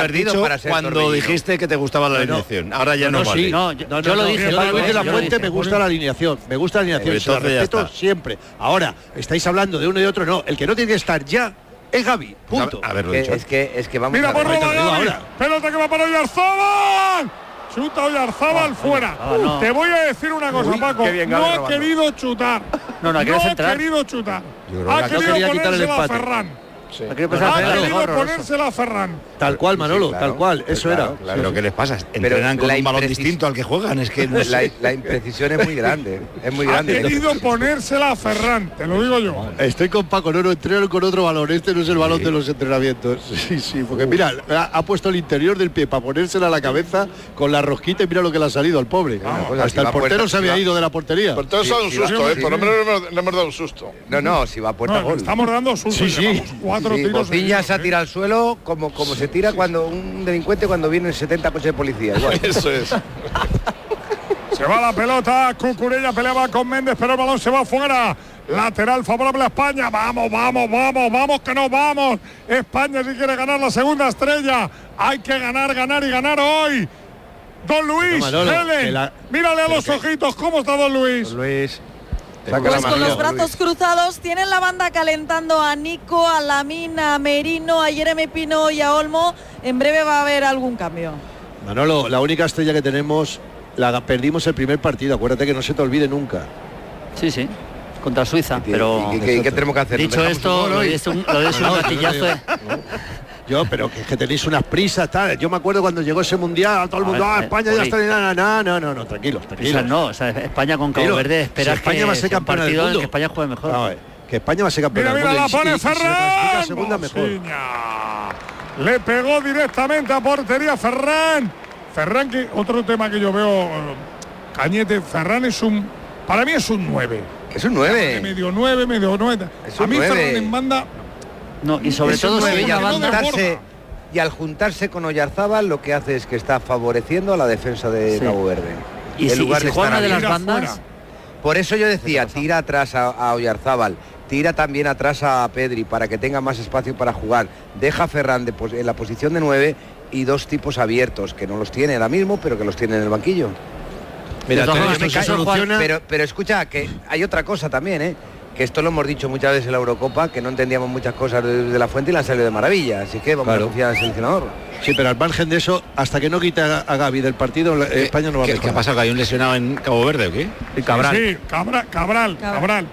haber dicho cuando dijiste que te gustaba la alineación. Ahora ya no vale. Sí. Yo lo dije. Luis de la Fuente me gusta la alineación. Me gusta la alineación. Se la respeto siempre. Ahora, estáis hablando de uno y de otro. No, el que no tiene que estar ya es Gavi. Punto. Haberlo dicho. Es que vamos Mira, a ver. por Gavi. Pelota que va para Oyarzábal. Chuta Oyarzábal fuera. Te voy a decir una cosa, Paco. No ha querido chutar. No ha querido chutar. Ha querido ponérsela a Ferran. Sí. Ha querido ponérsela a Ferran. Tal cual, Manolo, claro, tal cual, eso claro, era. claro. ¿Pero qué les pasa? Entrenan con un balón distinto al que juegan, es que no sé. La imprecisión es muy grande, es muy grande. Ha querido ponérsela a Ferran, te lo digo yo. Estoy con Paco, no entreno con otro balón, este no es el balón de los entrenamientos. Sí, porque mira, ha puesto el interior del pie para ponérsela a la cabeza con la rosquita y mira lo que le ha salido al pobre. Hasta el portero se había ido de la portería. El portero se ha dado un susto, por lo menos le hemos dado un susto. No, si va a puerta gol. Estamos dando sustos. Sí. 4 tiros. Bociña se ha tirado al suelo como se tira cuando un delincuente cuando vienen 70 coches de policía. Igual. Eso es. Se va la pelota, Cucurella peleaba con Méndez, pero el balón se va fuera. Lateral favorable a España. Vamos, que nos vamos. España si quiere ganar la segunda estrella. Hay que ganar y ganar hoy. Don Luis, Helen, mírale a los ojitos. ¿Cómo está Don Luis? Don Luis. Pues con los brazos cruzados tienen la banda calentando a Nico, a Lamine, a Merino, a Jeremy Pino y a Olmo. En breve va a haber algún cambio. Manolo, la única estrella que tenemos, la perdimos el primer partido, acuérdate que no se te olvide nunca. Sí, contra Suiza, pero... ¿Y qué tenemos que hacer? Dicho esto, lo de un gatillazo... Pero que tenéis unas prisas, tal. Yo me acuerdo cuando llegó ese mundial, todo el mundo, España ya está no, tranquilos. No, o sea, España con Cabo Verde espera España va a ser campeona del mundo. Que España juegue mejor. Que España va a ser campeona del mundo. Mira, la pone Ferran. Segunda mejor. Le pegó directamente a portería Ferran. Ferran, que otro tema que yo veo, Cañete, Ferran para mí es un 9. Es un 9. Medio 9. A mí Ferran en banda... No, y sobre todo y al juntarse con Oyarzábal lo que hace es que está favoreciendo a la defensa de Cabo Verde. Y en lugar de estar de las bandas. Por eso yo decía, tira atrás a Oyarzábal, tira también atrás a Pedri para que tenga más espacio para jugar. Deja a Ferran en la posición de 9 y dos tipos abiertos que no los tiene ahora mismo, pero que los tiene en el banquillo. Mira, pero escucha que hay otra cosa también, que esto lo hemos dicho muchas veces en la Eurocopa, que no entendíamos muchas cosas de la Fuente y la han salido de maravilla, así que vamos a confiar en el seleccionador. Sí, pero al margen de eso, hasta que no quite a Gavi del partido, España no va a mejorar. ¿Qué ha pasado? ¿Que hay un lesionado en Cabo Verde o qué? Cabral. Sí, Cabral.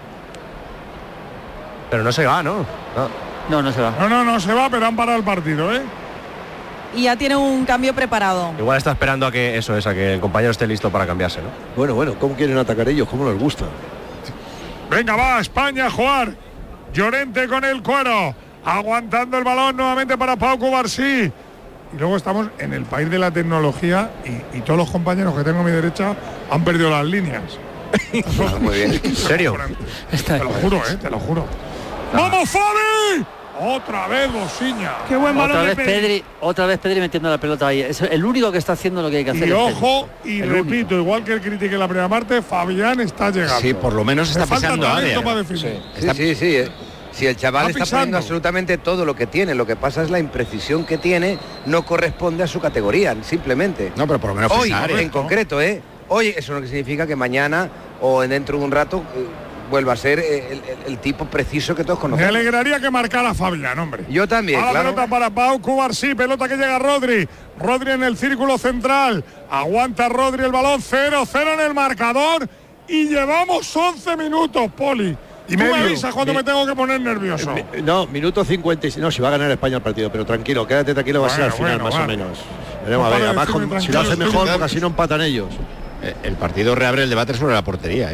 Pero no se va, ¿no? No se va. No se va, pero han parado el partido, Y ya tiene un cambio preparado. Igual está esperando a que el compañero esté listo para cambiarse, ¿no? Bueno, ¿cómo quieren atacar ellos? ¿Cómo les gusta? Venga, va España a jugar. Llorente con el cuero. Aguantando el balón nuevamente para Pau Cubarsí. Y luego estamos en el país de la tecnología y todos los compañeros que tengo a mi derecha han perdido las líneas. Muy bien. ¿En serio? Te lo juro, te lo juro. ¡Vamos, Fabi! Otra vez Bociña. Qué buen balón de Pedri. Otra vez Pedri metiendo la pelota ahí. Es el único que está haciendo lo que hay que hacer. Y ojo, y repito, igual que el critiqué la primera parte, Fabián está llegando. Sí, por lo menos está pisando área. Sí. Si el chaval está poniendo absolutamente todo lo que tiene, lo que pasa es la imprecisión que tiene, no corresponde a su categoría, simplemente. No, pero por lo menos hoy, en concreto, hoy eso no significa que mañana o dentro de un rato vuelva a ser el tipo preciso que todos conocemos. Me alegraría que marcara Fabián, hombre. Yo también, la pelota para Pau Cubarsí, pelota que llega a Rodri en el círculo central, aguanta Rodri el balón, 0-0 en el marcador y llevamos 11 minutos, Poli. Y me avisas cuando me tengo que poner nervioso. No, minuto 56. No, si va a ganar España el partido, pero tranquilo, quédate tranquilo, va a ser al final más o menos. Veremos a ver, además si lo hace mejor, porque así no empatan ellos. El partido reabre el debate sobre la portería,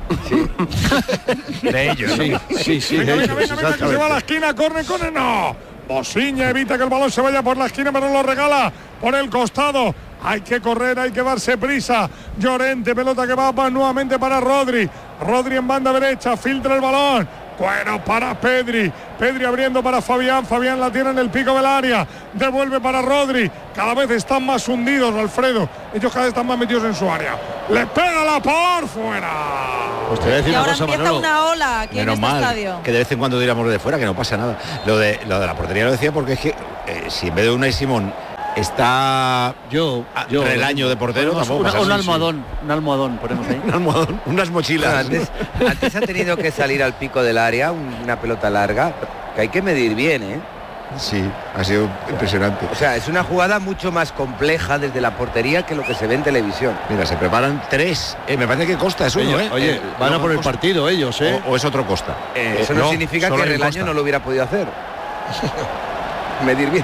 De ellos. Sí. Venga, que se va a la esquina, corre, no. Bociña evita que el balón se vaya por la esquina, pero lo regala por el costado. Hay que correr, hay que darse prisa. Llorente, pelota que va nuevamente para Rodri en banda derecha, filtra el balón. Bueno, para Pedri abriendo para Fabián la tiene en el pico del área, devuelve para Rodri, cada vez están más hundidos, Alfredo, ellos cada vez están más metidos en su área, le pega la por fuera. Pues te voy a decir y ahora cosa, empieza Manolo. una ola aquí en este estadio. Que de vez en cuando diéramos de fuera, que no pasa nada. Lo de la portería lo decía porque es que si en vez de Unai Simón Está yo Relaño de portero, tampoco pasa un así, sí. almohadón ponemos ahí. Un almohadón, unas mochilas. Antes ha tenido que salir al pico del área una pelota larga, que hay que medir bien, ¿eh? Sí, ha sido impresionante. O sea, es una jugada mucho más compleja desde la portería que lo que se ve en televisión. Mira, se preparan 3. Me parece que Costa es uno, ¿eh? Oye, van a por el partido ellos, ¿eh? O es otro Costa. Eso no significa que Relaño no lo hubiera podido hacer. Medir bien.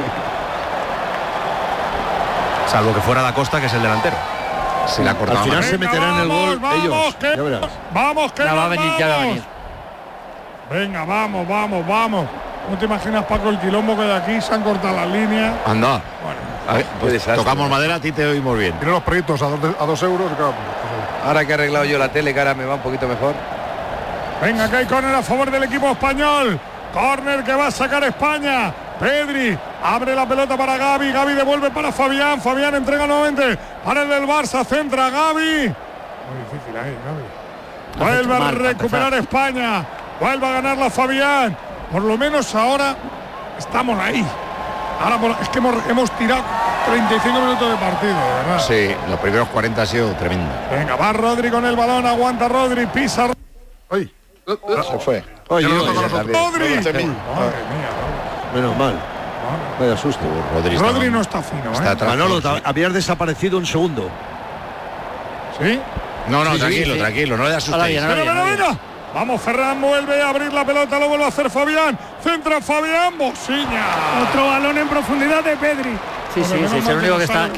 Salvo que fuera Da Costa, que es el delantero. Se la cortaba. Al final se meterán en el gol ellos. Que, Ya verás. Vamos, que Ya va a nos venir, ya va a vamos. venir. Venga, vamos. ¿No te imaginas, Paco, el quilombo que de aquí se han cortado las líneas? Anda. Bueno, A ver, pues tocamos madera, a ti te oímos bien. tiene los proyectos a 2 euros. Claro. Ahora que he arreglado yo la tele, que ahora me va un poquito mejor. Venga, que hay córner a favor del equipo español. Córner que va a sacar España. Pedri abre la pelota para Gavi. Gavi devuelve para Fabián. Fabián entrega nuevamente para el del Barça. Centra Gavi. Muy difícil ahí, Gavi. Vuelve a recuperar España. Vuelve a ganarla Fabián. Por lo menos ahora estamos ahí. Ahora es que hemos tirado 35 minutos de partido, de verdad. Sí, los primeros 40 ha sido tremendo. Venga, va Rodri con el balón. Aguanta Rodri. Pisa. Ay, se fue. Oye, Rodri. Delante de mí. Madre mía. menos mal. Vaya susto. Rodri no está fino, está atrás. Manolo, habías desaparecido un segundo. ¿Sí? No, Sí, tranquilo, no le asustéis. Venga. Vamos, Ferran vuelve a abrir la pelota, lo vuelve a hacer Fabián. Centra Fabián, Bosiña. Otro balón en profundidad de Pedri. Sí, es el único que está.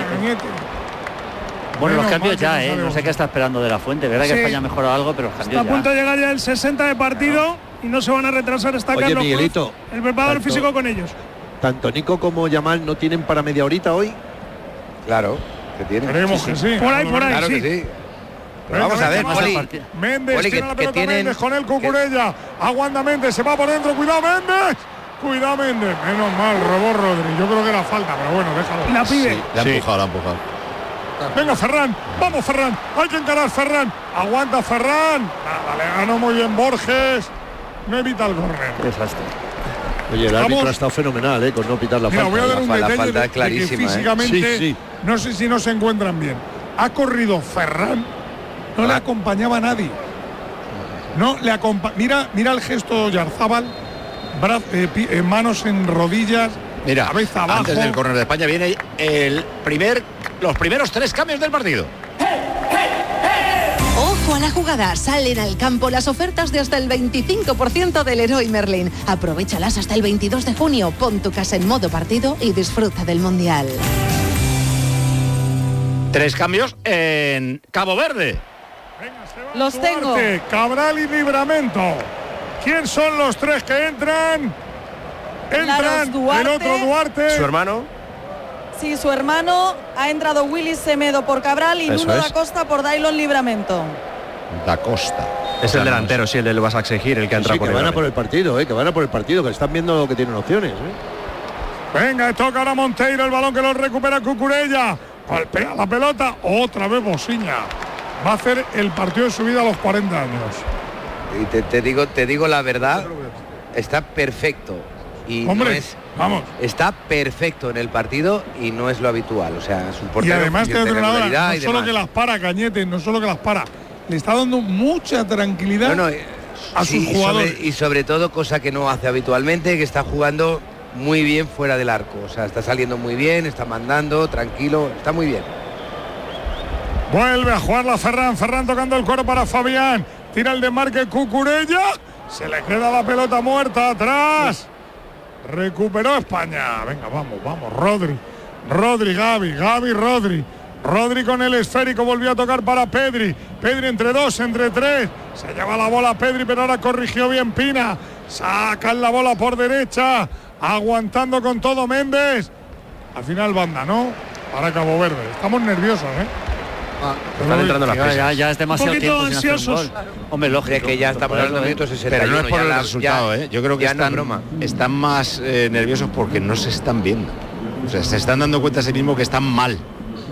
Bueno, los cambios ya, no sé qué está esperando de la Fuente. Verdad que España ha mejorado algo, pero los cambios Está a punto de llegar ya el 60 de partido y no se van a retrasar. Está Oye, Carlos Miguelito, Cruz, el preparador físico con ellos. Tanto Nico como Yamal no tienen para media horita hoy. Claro, que tienen. Creemos que sí. Por ahí, Claro sí. que sí. Pero vamos a ver, Poli. Méndez Poli, tiene la que pelota, tienen. Méndez con el Cucurella. Aguanta Méndez, se va por dentro. Cuidado, Méndez. Cuidado, Méndez. Menos mal, robó Rodri. Yo creo que era falta, pero bueno, déjalo. La pide. Sí, la ha empujado. Venga, Ferran. Vamos, Ferran. Hay que encarar, Ferran. Aguanta, Ferran. Nada, le ganó muy bien Borges. No evita el córner. Desastre. Oye, el árbitro ha estado fenomenal, con no pitar la Mira, falta. voy a dar un La detalle falta de es clarísima, que físicamente Sí. no sé si no se encuentran bien. Ha corrido Ferran, no le acompañaba nadie. No le mira el gesto de Yarzábal, manos en rodillas, Mira, cabeza abajo. antes del córner de España viene los primeros 3 cambios del partido. Ojo a la jugada, salen al campo las ofertas de hasta el 25% del Leroy Merlin. Aprovéchalas hasta el 22 de junio, pon tu casa en modo partido y disfruta del Mundial. 3 cambios en Cabo Verde. Los tengo. Cabral y Livramento. ¿Quién son los 3 que entran? Entran el otro Duarte. Su hermano. Sí, su hermano. Ha entrado Willy Semedo por Cabral y Eso Nuno es. da Costa por Dailon Livramento. Da Costa. Es el delantero, sí, el del Basaksehir, el que entra Sí, por que van a el por el partido, que van a por el partido, que están viendo que tienen opciones. Venga, toca ahora Monteiro, el balón que lo recupera Cucurella. Golpea la pelota, otra vez Bosiña. Va a hacer el partido de su vida a los 40 años. Y te digo la verdad, está perfecto. Y Hombre, no es, vamos. Está perfecto en el partido y no es lo habitual. O sea, es un Y portero además de te entrenadora, regularidad no y solo demás. que las para Cañete, no solo que las para. Le está dando mucha tranquilidad a sí, sus jugadores. y sobre todo, cosa que no hace habitualmente, que está jugando muy bien fuera del arco. O sea, está saliendo muy bien, está mandando, tranquilo, está muy bien. Vuelve a jugarla Ferran. Ferran tocando el cuero para Fabián. Tira el desmarque Cucurella. Se le queda la pelota muerta atrás. Recuperó España. Venga, vamos. Rodri, Gavi, Rodri. Rodri con el esférico. Volvió a tocar para Pedri. Pedri entre 2, entre 3. Se lleva la bola Pedri, pero ahora corrigió bien Pina. Sacan la bola por derecha. Aguantando con todo Méndez. Al final banda, ¿no? Para Cabo Verde. Estamos nerviosos, Están entrando las prisas. Ya es demasiado Un poquito tiempo sin hacer un ansiosos. gol. Hombre, lógico. De que ya estamos hablando de minutos 61. Pero no es por ya el la- resultado, ya- Yo creo que ya no es están, broma. están más nerviosos porque no se están viendo. O sea, se están dando cuenta a sí mismos que están mal.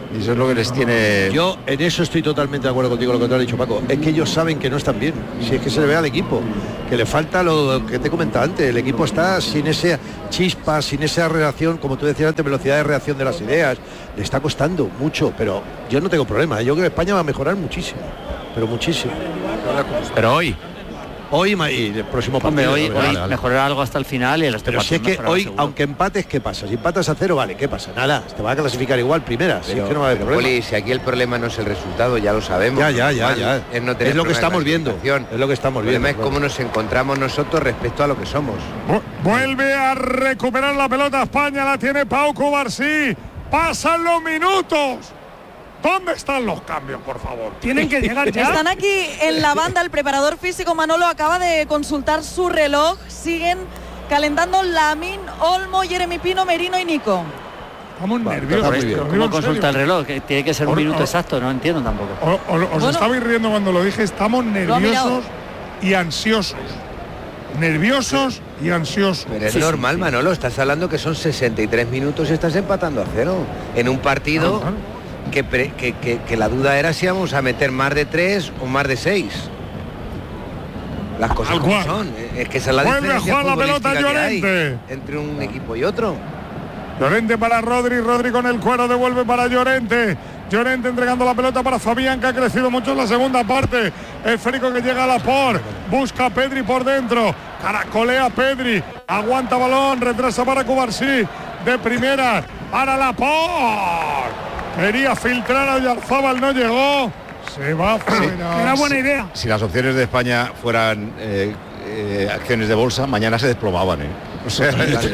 Y eso es lo que les tiene... Yo en eso estoy totalmente de acuerdo contigo, lo que te ha dicho Paco. Es que ellos saben que no están bien. Si es que se le ve al equipo, que le falta lo que te comentaba antes. El equipo está sin esa chispa, sin esa reacción, como tú decías antes, velocidad de reacción de las ideas. Le está costando mucho, pero yo no tengo problema. Yo creo que España va a mejorar muchísimo, pero muchísimo. Pero hoy y el próximo partido. Hoy mejorar algo hasta el final y el resto. Pero si es que hoy, seguro. Aunque empates, ¿qué pasa? Si empatas a 0, vale, ¿qué pasa? Nada, te va a clasificar igual primera. Si es que no va a haber problema. Poli, si aquí el problema no es el resultado, ya lo sabemos. Ya. Es lo que estamos viendo. Es lo que estamos viendo. El problema es cómo nos encontramos nosotros respecto a lo que somos. Vuelve a recuperar la pelota España, la tiene Pau Cubarsí. Pasan los minutos. ¿Dónde están los cambios, por favor? Tienen que llegar ya. Están aquí en la banda. El preparador físico Manolo acaba de consultar su reloj. Siguen calentando Lamine, Olmo, Jeremy Pino, Merino y Nico. Estamos nerviosos. ¿Cómo consulta el reloj? Que tiene que ser un minuto exacto, no entiendo tampoco. Os estabais riendo cuando lo dije. Estamos nerviosos y ansiosos. Nerviosos y ansiosos. Pero es normal, Manolo. Estás hablando que son 63 minutos y estás empatando a 0. En un partido... Que la duda era si íbamos a meter más de 3 o más de 6. Las cosas como son. Es que esa es la diferencia. Vuelve a jugar la pelota Llorente entre un equipo y otro. Llorente para Rodri con el cuero, devuelve para Llorente. Llorente entregando la pelota para Fabián, que ha crecido mucho en la segunda parte. El Férico que llega a Laporte, busca a Pedri por dentro, caracolea Pedri, aguanta balón, retrasa para Cubarsí, de primera para Laporte. Quería filtrar a Oyarzábal, no llegó. Se va fuera. Era buena idea. Si las opciones de España fueran acciones de bolsa, mañana se desplomaban. O sea,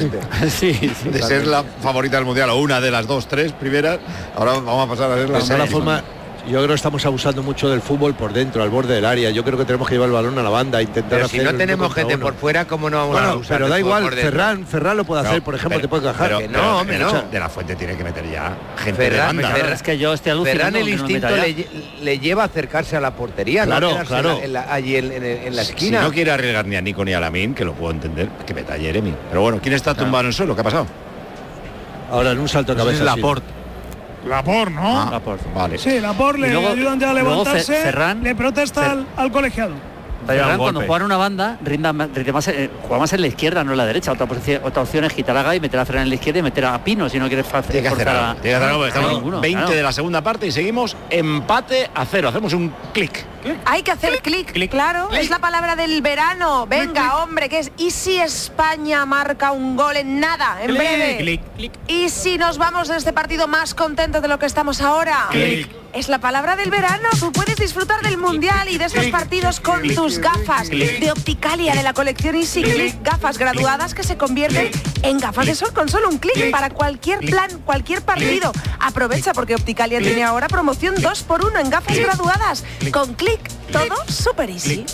de ser la favorita del mundial o una de las 2, 3 primeras, ahora vamos a pasar a ser la de la forma. Yo creo que estamos abusando mucho del fútbol por dentro, al borde del área. Yo creo que tenemos que llevar el balón a la banda, intentar pero hacer. Si no tenemos gente por fuera, ¿cómo no vamos a usar? Pero da igual, Ferran lo puede hacer, por ejemplo, te puede cajar. No. De la Fuente tiene que meter ya gente de banda. Es que yo estoy alucinando. Ferran el instinto le lleva a acercarse a la portería, claro. Allí en la esquina. Si no quiere arriesgar ni a Nico ni a Lamine, que lo puedo entender, que meta a Jeremy. Pero bueno, ¿quién está tumbado en el suelo? ¿Qué ha pasado? Ahora en un salto de cabeza. Laporte, ¿no? Laporte, vale. Sí, Laporte le ayudan ya a levantarse. Ferran, le protesta al colegiado. Ferran, cuando juega una banda, rinde más, juega más en la izquierda, no en la derecha. Otra opción es quitar a Gay, meter a Ferran en la izquierda y meter a Pino si no quieres hacer. Tiene que hacer algo. Estamos 20 de la segunda parte y seguimos empate a 0. Hacemos un clic. Hay que hacer clic, claro. Es la palabra del verano. Venga, hombre, que es. ¿Y si España marca un gol en nada, en breve? ¿Y si nos vamos de este partido más contentos de lo que estamos ahora? Es la palabra del verano. Tú puedes disfrutar del mundial y de estos partidos con tus gafas de Opticalia de la colección Easy Click. Gafas graduadas que se convierten en gafas de sol con solo un clic para cualquier plan, cualquier partido. Aprovecha porque Opticalia tiene ahora promoción 2x1 en gafas graduadas. Con clic, todo super easy.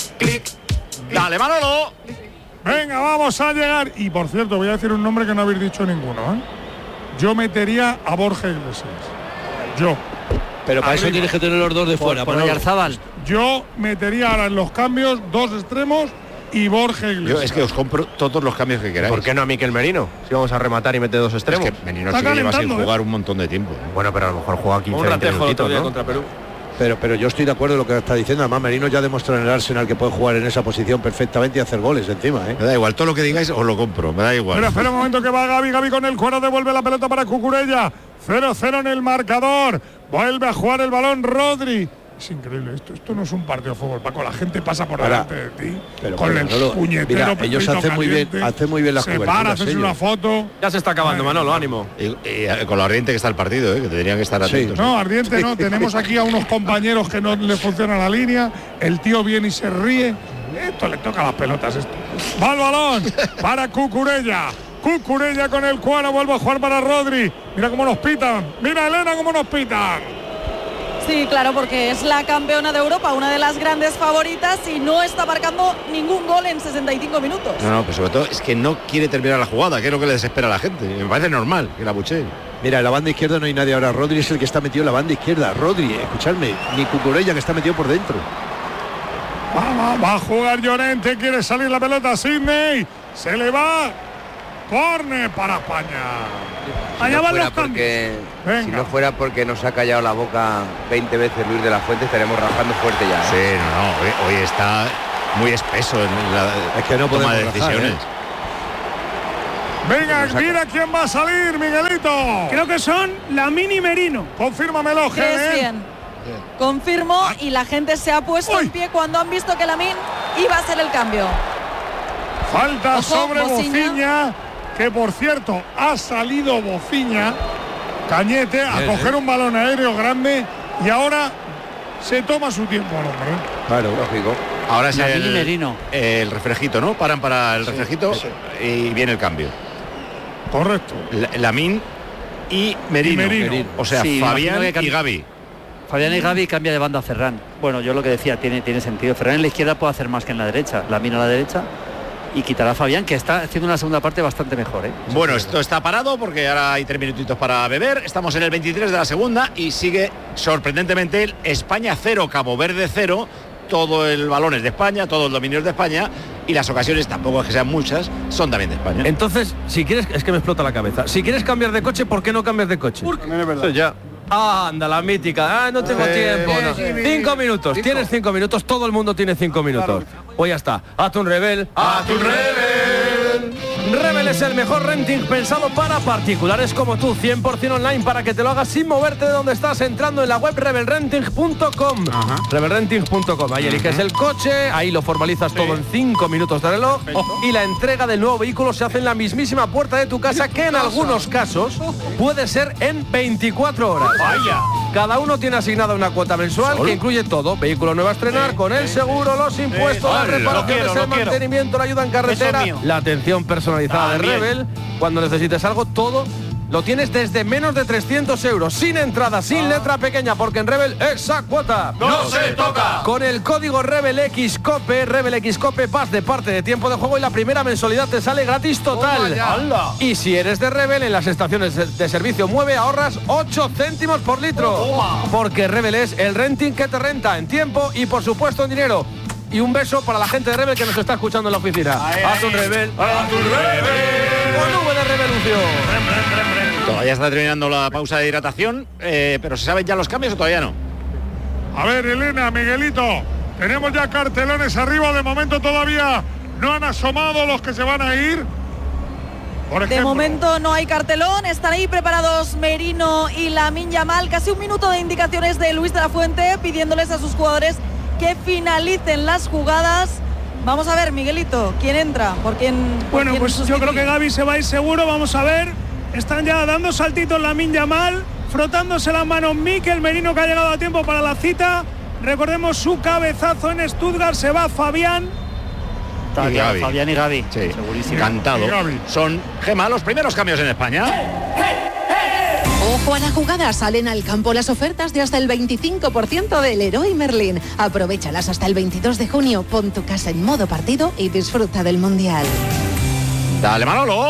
Dale, Manolo. Venga, vamos a llegar. Y por cierto, voy a decir un nombre que no habéis dicho ninguno, ¿eh? Yo metería a Borja Iglesias. Yo. Pero para eso tienes que tener los dos de fuera. Por Oyarzábal. Yo metería ahora en los cambios 2 extremos y Borja Iglesias. Yo es que os compro todos los cambios que queráis. ¿Por qué no a Mikel Merino? Si vamos a rematar y mete 2 extremos. Es que Merino sí que lleva sin jugar un montón de tiempo. Bueno, pero a lo mejor juega 15 minutitos, ¿no? Contra Perú. Pero yo estoy de acuerdo con lo que está diciendo. Además, Merino ya demostró en el Arsenal que puede jugar en esa posición perfectamente y hacer goles encima, ¿eh? Me da igual, todo lo que digáis os lo compro, me da igual. Pero espera un momento que va Gaby con el cuero, devuelve la pelota para Cucurella. 0-0 en el marcador. Vuelve a jugar el balón Rodri. Es increíble, esto no es un partido de fútbol, Paco. La gente pasa por delante de ti con el puñetero. Mira, ellos hacen muy bien las coberturas. Para hacerse una foto. Ya se está acabando, Manolo, ánimo. Y con lo ardiente que está el partido, que tendrían que estar atentos. No, ardiente no. Tenemos aquí a unos compañeros que no le funciona la línea. El tío viene y se ríe. Esto le toca las pelotas. Esto. Va el balón para Cucurella. Cucurella con el cuero, vuelve a jugar para Rodri. Mira cómo nos pitan. Mira, Elena, cómo nos pitan. Sí, claro, porque es la campeona de Europa, una de las grandes favoritas y no está marcando ningún gol en 65 minutos. No, pero sobre todo es que no quiere terminar la jugada, que es lo que le desespera a la gente. Me parece normal que la buche. Mira, en la banda izquierda no hay nadie ahora. Rodri es el que está metido en la banda izquierda. Rodri, escuchadme, ni Cucurella que está metido por dentro. Va a jugar Llorente, quiere salir la pelota, Sidney. Se le va. Córner para España. Allá van los cambios. Si no fuera porque nos ha callado la boca 20 veces Luis de la Fuente, estaremos rajando fuerte ya. Sí, no, hoy está muy espeso en la toma de decisiones. Venga, mira quién va a salir, Miguelito. Creo que son Lamine y Merino. Confírmamelo, ¿Crees bien? Confirmo, y la gente se ha puesto en pie cuando han visto que Lamine iba a hacer el cambio. Falta sobre Bociña, que por cierto ha salido Bociña, Cañete, a coger un balón aéreo grande y ahora se toma su tiempo al hombre. Claro, lógico. Ahora es el refrejito, ¿no? Paran para el refrejito y viene el cambio. Correcto. Lamine y Merino. O sea, sí, Fabián y Gavi. Fabián y Gavi cambia de banda a Ferran. Bueno, yo lo que decía, tiene sentido. Ferran en la izquierda puede hacer más que en la derecha. Lamine a la derecha y quitará a Fabián, que está haciendo una segunda parte bastante mejor, ¿eh? Bueno, esto está parado porque ahora hay 3 minutitos para beber. Estamos en el 23 de la segunda y sigue sorprendentemente el España 0, Cabo Verde 0. Todo el balón es de España, todo el dominio es de España y las ocasiones, tampoco es que sean muchas, son también de España. Entonces, si quieres, es que me explota la cabeza. Si quieres cambiar de coche, ¿por qué no cambias de coche? Porque es verdad. Ya. Anda, la mítica. No tengo tiempo. No. 5 minutos. Tienes 5 minutos. Todo el mundo tiene 5 minutos. Pues ya está. Hazte un Rebel. ¡Hazte un Rebel! Rebel es el mejor renting pensado para particulares como tú. 100% online para que te lo hagas sin moverte de donde estás, entrando en la web rebelrenting.com. Rebelrenting.com. Ahí eliges el coche, ahí lo formalizas todo en 5 minutos de reloj. Y la entrega del nuevo vehículo se hace en la mismísima puerta de tu casa, que en algunos casos puede ser en 24 horas. Vaya. Cada uno tiene asignada una cuota mensual que incluye todo: vehículo nuevo a estrenar, con el seguro, los impuestos, las reparaciones, el mantenimiento, la ayuda en carretera, la atención personalizada de Rebel. Cuando necesites algo, todo lo tienes desde menos de 300 euros, sin entrada, sin letra pequeña, porque en Rebel esa cuota no se toca. Con el código RebelXCOPE, RebelXCOPE, vas de parte de tiempo de juego y la primera mensualidad te sale gratis total. Y si eres de Rebel, en las estaciones de servicio Mueve ahorras 8 céntimos por litro. Porque Rebel es el renting que te renta en tiempo y por supuesto en dinero. Y un beso para la gente de Rebel que nos está escuchando en la oficina. ¡Haz un Rebel! ¡Haz un Rebel! ¡Con nube de revolución! Todavía está terminando la pausa de hidratación, pero ¿se saben ya los cambios o todavía no? A ver, Elena, Miguelito, tenemos ya cartelones arriba. De momento todavía no han asomado los que se van a ir. Por ejemplo, de momento no hay cartelón, están ahí preparados Merino y Lamine Yamal. Casi un minuto de indicaciones de Luis de la Fuente pidiéndoles a sus jugadores que finalicen las jugadas. Vamos a ver, Miguelito, ¿quién entra? Bueno, pues yo creo que Gavi se va a ir seguro. Vamos a ver, están ya dando saltitos Lamine Yamal, frotándose las manos Mikel Merino, que ha llegado a tiempo para la cita. Recordemos su cabezazo en Stuttgart. Se va Fabián. Fabián y Gavi, sí, segurísimo. Cantado. Son, Gemma, los primeros cambios en España. Ojo a la jugada, salen al campo las ofertas de hasta el 25% del Leroy Merlin. Aprovéchalas hasta el 22 de junio, pon tu casa en modo partido y disfruta del Mundial. Dale, Manolo.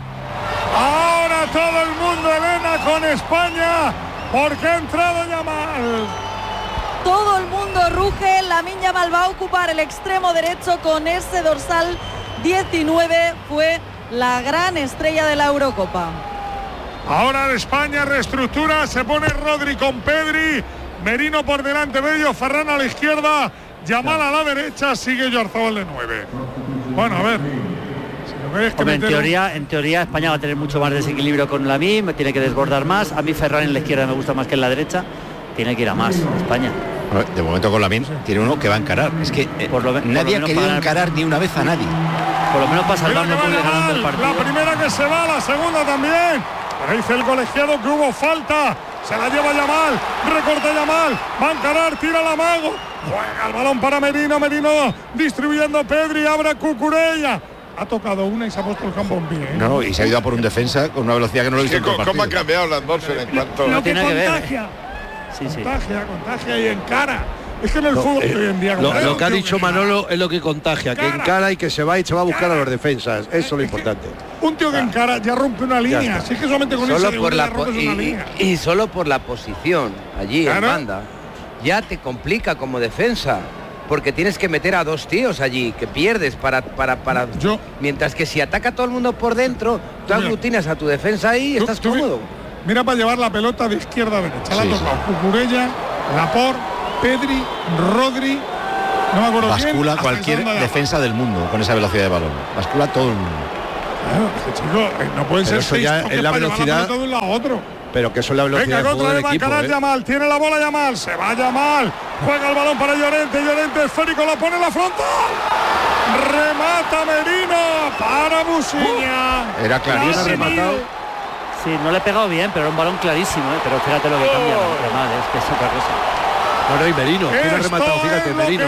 Ahora todo el mundo, Elena, con España, porque ha entrado Yamal. Todo el mundo ruge. Lamine Yamal va a ocupar el extremo derecho con ese dorsal 19. Fue la gran estrella de la Eurocopa. Ahora España reestructura, se pone Rodri con Pedri, Merino por delante de ellos, Ferran a la izquierda, Yamal a la derecha, sigue Oyarzabal de 9. Bueno, a ver. En teoría España va a tener mucho más desequilibrio con Lamine, tiene que desbordar más. A mí Ferran en la izquierda me gusta más que en la derecha, tiene que ir a más España. De momento con Lamine tiene uno que va a encarar. Es que nadie ha querido encarar ni una vez a nadie. Por lo menos para salvarlo muy ganando el partido. La primera que se va, la segunda también. Pero dice el colegiado que hubo falta. Se la lleva Yamal, recorta Yamal, va a encarar, tira la mago. Juega el balón para Merino, Merino distribuyendo Pedri, abre Cucurella. Ha tocado una y se ha puesto el campo en pie. No, y se ha ido a por un defensa con una velocidad que no lo he visto en todo el partido. ¿Cómo ha cambiado la atmósfera en cuanto? Lo que contagia. Contagia y encara. Es que en el fútbol hoy en día... Lo que ha dicho Manolo es lo que contagia, que encara y que se va y se va a buscar a los defensas. Eso es lo importante. Un tío que encara ya rompe una línea. Así que solamente con solo esa por la rompes una línea. Y solo por la posición allí en banda ya te complica como defensa. porque tienes que meter a 2 tíos allí, que pierdes para mientras que si ataca todo el mundo por dentro, tú aglutinas a tu defensa ahí y estás cómodo. Mira para llevar la pelota de izquierda a derecha. La ha tocado Cucurella, Laporte, Pedri, Rodri. No me acuerdo bascula quién, cualquier defensa del mundo con esa velocidad de balón. Bascula todo el mundo. Chico, no pueden ser eso ya es la velocidad de un lado a otro. Pero que eso es la velocidad. Venga, otra vez va a encarar Yamal. Tiene la bola Yamal. Se va Yamal. Juega el balón para Llorente. Llorente esférico, la pone en la frontal. Remata Merino para Busiña. Era clarísimo. Rematado. Sí, no le he pegado bien, pero era un balón clarísimo, ¿eh? Pero fíjate lo que cambia Yamal, es que es otra cosa. Bueno, y Merino, tiene rematado, fíjate, Merino.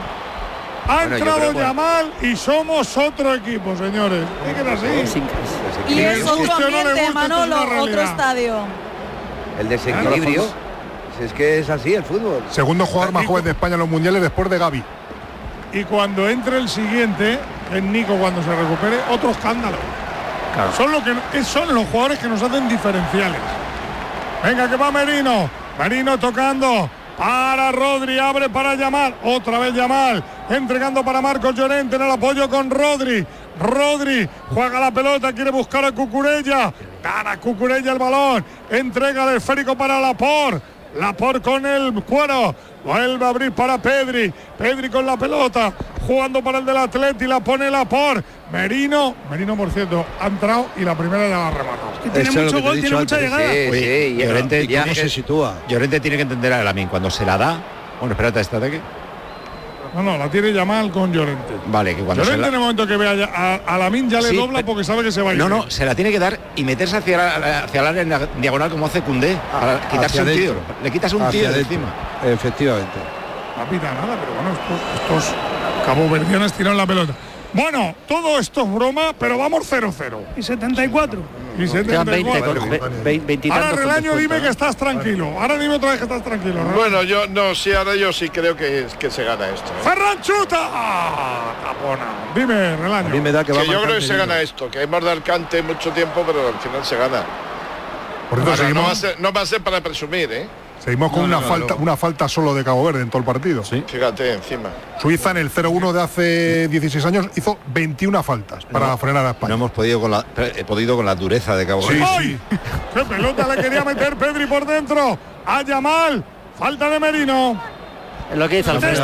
Ha entrado Yamal y somos otro equipo, señores. Así. Y es otro ambiente, Manolo, otro estadio. El desequilibrio. Es que es así el fútbol. Segundo jugador más joven de España en los mundiales después de Gavi. Y cuando entre el siguiente, es Nico cuando se recupere, otro escándalo. Claro. Son los jugadores que nos hacen diferenciales. Venga, que va Merino. Merino tocando. Para Rodri, abre para Yamal, otra vez Yamal, entregando para Marcos Llorente en el apoyo con Rodri. Rodri juega la pelota, quiere buscar a Cucurella, gana Cucurella el balón, entrega el esférico para Laporte. Laporte con el cuero, vuelve a abrir para Pedri. Pedri con la pelota, jugando para el del Atleti, la pone Laporte. Merino, por cierto, ha entrado y la primera ya la ha rematado. Tiene mucho gol, tiene mucha llegada. Sí, Llorente ya se sitúa. Llorente tiene que entender a Lamine cuando se la da. Bueno, espérate, este ataque. No, la tiene Yamal con Llorente. Vale, que cuando Llorente en el momento que vea a Lamine ya le dobla porque sabe que se va a ir. No, se la tiene que dar y meterse hacia el área en diagonal como hace Koundé, para quitarse un tío. Le quitas un tío de encima. Efectivamente. No pita nada, pero bueno, estos caboverdianos tiran la pelota. Bueno, todo esto es broma, pero vamos 0-0. Y 74. Y 74. 20 ahora, Relaño, dime que estás tranquilo. Ahora dime otra vez que estás tranquilo, ¿no? Bueno, ahora yo sí creo que se gana esto. ¡Ferran chuta! Tapona. Dime, Relaño. A mí me da que yo creo que se gana esto, que hemos dado el cante mucho tiempo, pero al final se gana. Por eso no va a ser para presumir, ¿eh? Seguimos con una falta solo de Cabo Verde en todo el partido. Sí. Fíjate, encima. Suiza en el 0-1 de hace 16 años hizo 21 faltas para frenar a España. No hemos podido con la dureza de Cabo Verde. Sí. ¡Qué pelota le quería meter Pedri por dentro! ¡A Yamal! ¡Falta de Merino! Es lo que dice Alfredo.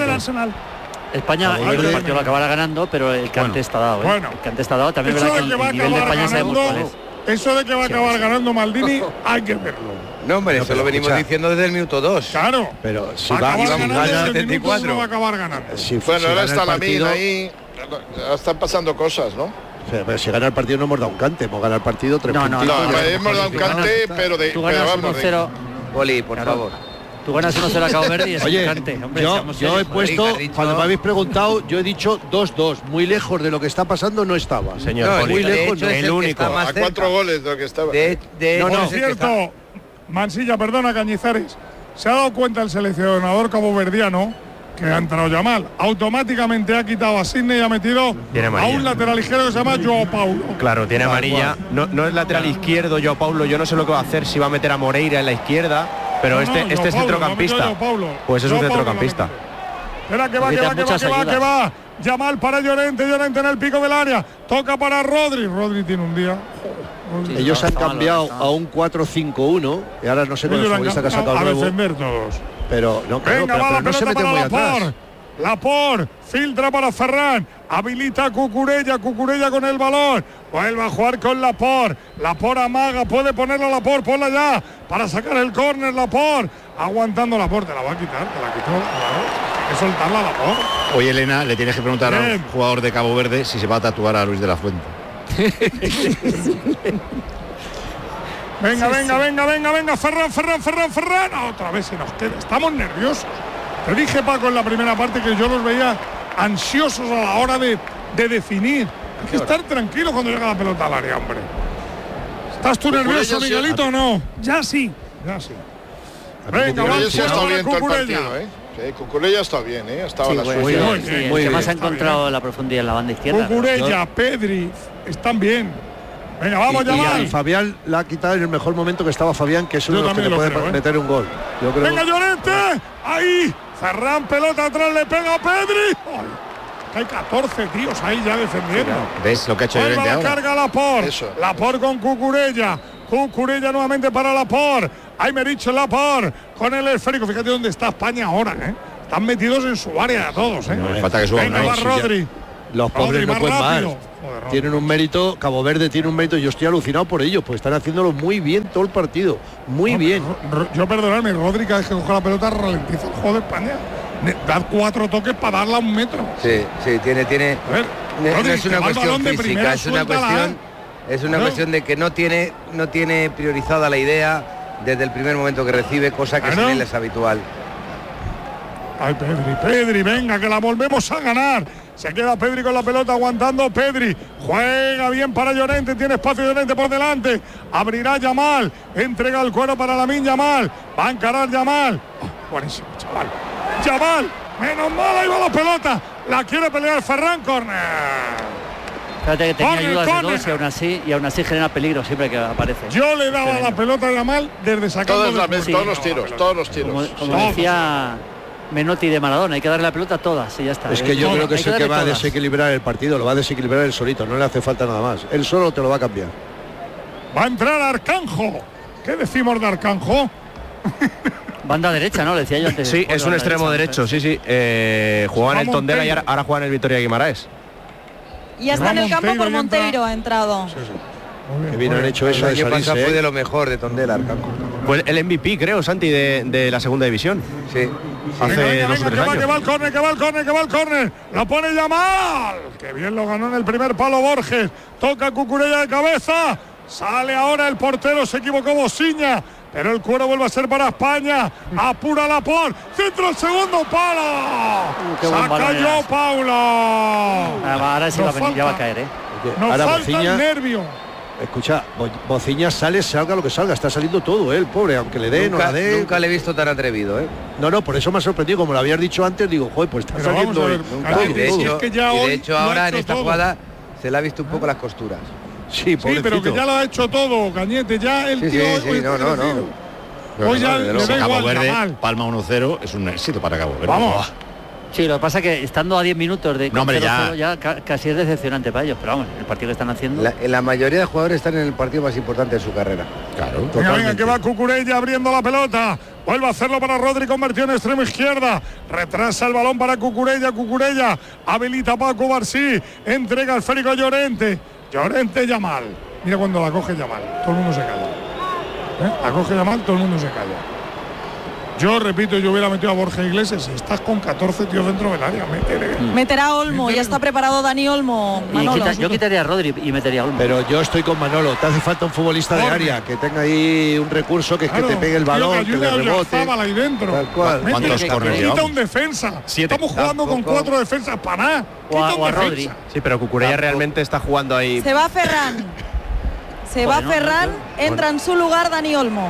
España el partido lo acabará ganando, pero el cante está dado. Bueno. El cante está dado. También es verdad que el nivel de España sabemos cuál es. Eso de que va a acabar ganando Maldini, hay que verlo. No, hombre, eso lo venimos diciendo desde el minuto 2. Claro. Pero si va a acabar ganando 74, no va a acabar ganando. Bueno, ahora está la mina ahí. Están pasando cosas, ¿no? Pero si gana el partido no hemos dado un cante, hemos ganado el partido 3 puntos. No, hemos dado un cante, pero de... Tú ganas 1-0. Oli, por favor. Tú ganas 1-0 a Cabo Verde y es Oye, un cante. Hombre, yo he puesto, cuando me habéis preguntado, yo he dicho 2-2. Muy lejos de lo que está pasando no estaba. Señor, muy lejos. No, el único. A 4 goles de lo que estaba. Por cierto, Mansilla, perdona, Cañizares. ¿Se ha dado cuenta el seleccionador caboverdiano que ha entrado Yamal? Automáticamente ha quitado a Sidney y ha metido a un lateral izquierdo que se llama Joao Paulo. Claro, tiene amarilla. No es lateral izquierdo Joao Paulo. Yo no sé lo que va a hacer, si va a meter a Moreira en la izquierda. Pero este es centrocampista. Pues es un centrocampista. Espera, que va. Yamal para Llorente en el pico del área. Toca para Rodri. Rodri tiene un día. Ellos han cambiado a un 4-5-1 y ahora no sé con el futbolista que ha sacado nuevo. A defender todos. Pero no, claro, pero no se meten muy atrás. Laporte filtra para Ferran, habilita a Cucurella con el balón, vuelve a jugar con Laporte amaga, puede ponerla Laporte, ponla ya para sacar el córner. Laporte aguantando Laporte, la va a quitar, te la quitó, claro, hay que soltarla a Laporte. Hoy, Elena, le tienes que preguntar a un jugador de Cabo Verde si se va a tatuar a Luis de la Fuente. Venga, Ferran, otra vez se nos queda, estamos nerviosos. Te dije, Paco, en la primera parte que yo los veía ansiosos a la hora de definir. Hay que estar tranquilo cuando llega la pelota al área, hombre. ¿Estás tú nervioso, Miguelito, o no? Ya sí. Venga, vamos. Ya está bien todo el partido, ¿eh? Sí, Cucurella está bien, ¿eh? Estaba la suya. Muy bien. Más ha encontrado la profundidad en la banda izquierda. Cucurella, Pedri, están bien. Venga, vamos, Yamal. Y Fabián la ha quitado en el mejor momento que estaba Fabián, que es uno de los que le puede meter un gol. Venga, Llorente. Ahí. Ferran, pelota atrás, le pega a Pedri. ¡Ay! Hay 14 tíos ahí ya defendiendo. ¿Ves lo que ha hecho Llorente ahora? Carga Laporte. Laporte con Cucurella. Cucurella nuevamente para Laporte. Aymeric Laporte con el esférico. Fíjate dónde está España ahora, ¿eh? Están metidos en su área todos, ¿eh? No, falta que suban. Venga, va Rodri. Los pobres no pueden más. Tienen un mérito, Cabo Verde tiene un mérito. Yo estoy alucinado por ellos, pues están haciéndolo muy bien todo el partido. Muy bien. Yo perdonadme, Rodri cada vez que coge la pelota ralentiza el juego de España. Da 4 toques para darla a 1 metro. Sí, tiene. Rodri, no es una cuestión física, primera, es una cuestión de que no tiene priorizada la idea desde el primer momento que recibe, cosa que sin él es habitual. Ay, Pedri, venga, que la volvemos a ganar. Se queda Pedri con la pelota aguantando. Pedri juega bien para Llorente, tiene espacio Llorente por delante. Abrirá Yamal, entrega el cuero para Lamine Yamal. Va a encarar Yamal. Oh, buenísimo, chaval. Yamal, menos mal, ahí va la pelota. La quiere pelear Ferran, córner. Fíjate que tenía ayudas de dos y aún así genera peligro siempre que aparece. Yo le daba la pelota a Yamal desde sacando todos los tiros. Como decía Menotti de Maradona, hay que darle la pelota a todas y ya está. Es que yo creo que es el que va a desequilibrar el partido, lo va a desequilibrar él solito, no le hace falta nada más. Él solo te lo va a cambiar. Va a entrar Arcanjo. ¿Qué decimos de Arcanjo? Banda derecha, ¿no? Le decía yo antes. Sí, es un extremo derecho, sí. Jugaba en el Tondela y ahora juega en el Vitoria Guimaraes. Y está en el campo por Monteiro, ha entrado. Que bien han hecho eso de salirse. Fue de lo mejor de Tondela, Arcanjo. Pues el MVP, creo, Santi, de la segunda división. Sí. Hace 2 o 3 años. Que va el córner. La pone Yamal. Que bien lo ganó en el primer palo Borges. Toca Cucurella de cabeza. Sale ahora el portero, se equivocó Bosiña. Pero el cuero vuelve a ser para España. Apura Laporte. Centro el segundo palo. Saca yo Paulo. Ahora sí ya va a caer, ¿eh? Nos ahora falta Bociña, el nervio. Escucha, Bociña salga lo que salga, está saliendo todo, el pobre, aunque le dé, no la dé. Nunca le he visto tan atrevido, ¿eh? No, por eso me ha sorprendido, como lo habías dicho antes, digo, joder, pues está saliendo. De hecho, ahora en esta jugada se le ha visto un poco las costuras. Sí, pero que ya lo ha hecho todo, Cañete, ya el tío. Hoy ya le da Cabo igual, Verde, Yamal. Palma 1-0 es un éxito para Cabo Verde. Vamos. Sí, lo que pasa es que estando a 10 minutos de no, hombre, 0-0 ya casi es decepcionante para ellos, pero vamos, el partido que están haciendo. La mayoría de jugadores están en el partido más importante de su carrera. Claro. Venga, que va Cucurella abriendo la pelota. Vuelve a hacerlo para Rodri, convertido en extremo izquierda. Retrasa el balón para Cucurella. Habilita a Paco Barsí. Entrega el esférico a Llorente. Yamal. Mira cuando la coge Yamal. Todo el mundo se calla. La coge Yamal, todo el mundo se calla. Yo repito, yo hubiera metido a Borja Iglesias. Si estás con 14 tíos dentro del área, meterá a Olmo, ya está preparado Dani Olmo. Yo quitaría a Rodri y metería a Olmo. Pero yo estoy con Manolo, te hace falta un futbolista de área, que tenga ahí un recurso, que es que te pegue el balón, que le rebote. Ahí dentro. Tal cual. ¿Cuántos corners quita un defensa. 7. Estamos jugando con 4 defensas para nada. O a Rodri. Sí, pero Cucurella realmente está jugando ahí. Se va Ferran. Entra en su lugar Dani Olmo.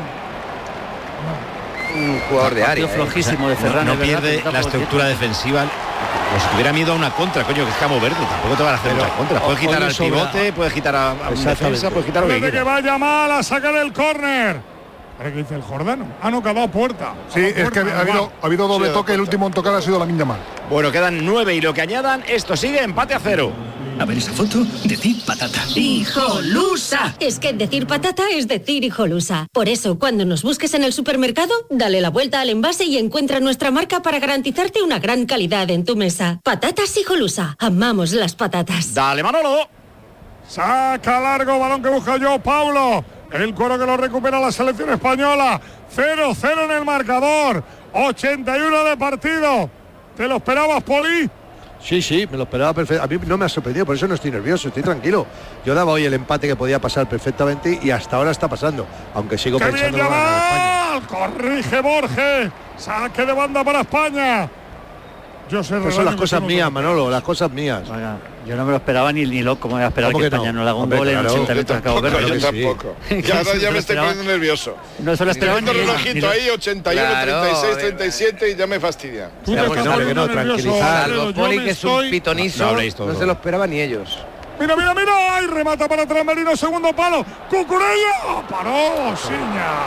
Un jugador de área. Flojísimo de Ferran. No pierde la estructura defensiva. Pues si tuviera miedo a una contra, coño, que es Cabo Verde, tampoco te van a hacer muchas contras. Puedes quitar al pivote, puedes quitar a un defensa, puedes quitar lo que quieras. Que vaya mal a sacar el córner. ¿Qué dice el Jordano? No, que ha dado puerta. Sí, es que ha habido doble toque, el último en tocar ha sido Lamine Yamal. Bueno, quedan 9 y lo que añadan, esto sigue empate a 0. A ver esa foto, decir patata. ¡Hijolusa! Es que decir patata es decir hijolusa. Por eso, cuando nos busques en el supermercado, dale la vuelta al envase y encuentra nuestra marca para garantizarte una gran calidad en tu mesa. Patatas Hijolusa. Amamos las patatas. Dale, Manolo. Saca largo, balón que busca yo, Paulo. El cuero que lo recupera la selección española. 0-0 en el marcador. 81 de partido. ¿Te lo esperabas, Poli? Sí, me lo esperaba perfecto. A mí no me ha sorprendido, por eso no estoy nervioso, estoy tranquilo. Yo daba hoy el empate que podía pasar perfectamente y hasta ahora está pasando, aunque sigo pensando que va a ganar España. Corrige Borges. Saque de banda para España. Yo sé, pues son las cosas mías, Manolo, las cosas mías. Oiga, yo no me lo esperaba ni loco, como voy a esperar que España no le haga un gol en 80 metros a Cabo Verde. Yo tampoco. Ya me estoy poniendo nervioso. No se lo esperaba ni relojito ahí, 81, 36, 37 y ya me fastidia. No, tranquilizar. Poli, que es un pitonizo, no se lo esperaba ni ellos. Mira, ¡ay! Remata para atrás Merino, segundo palo. Cucurella. Paró, Bosiña.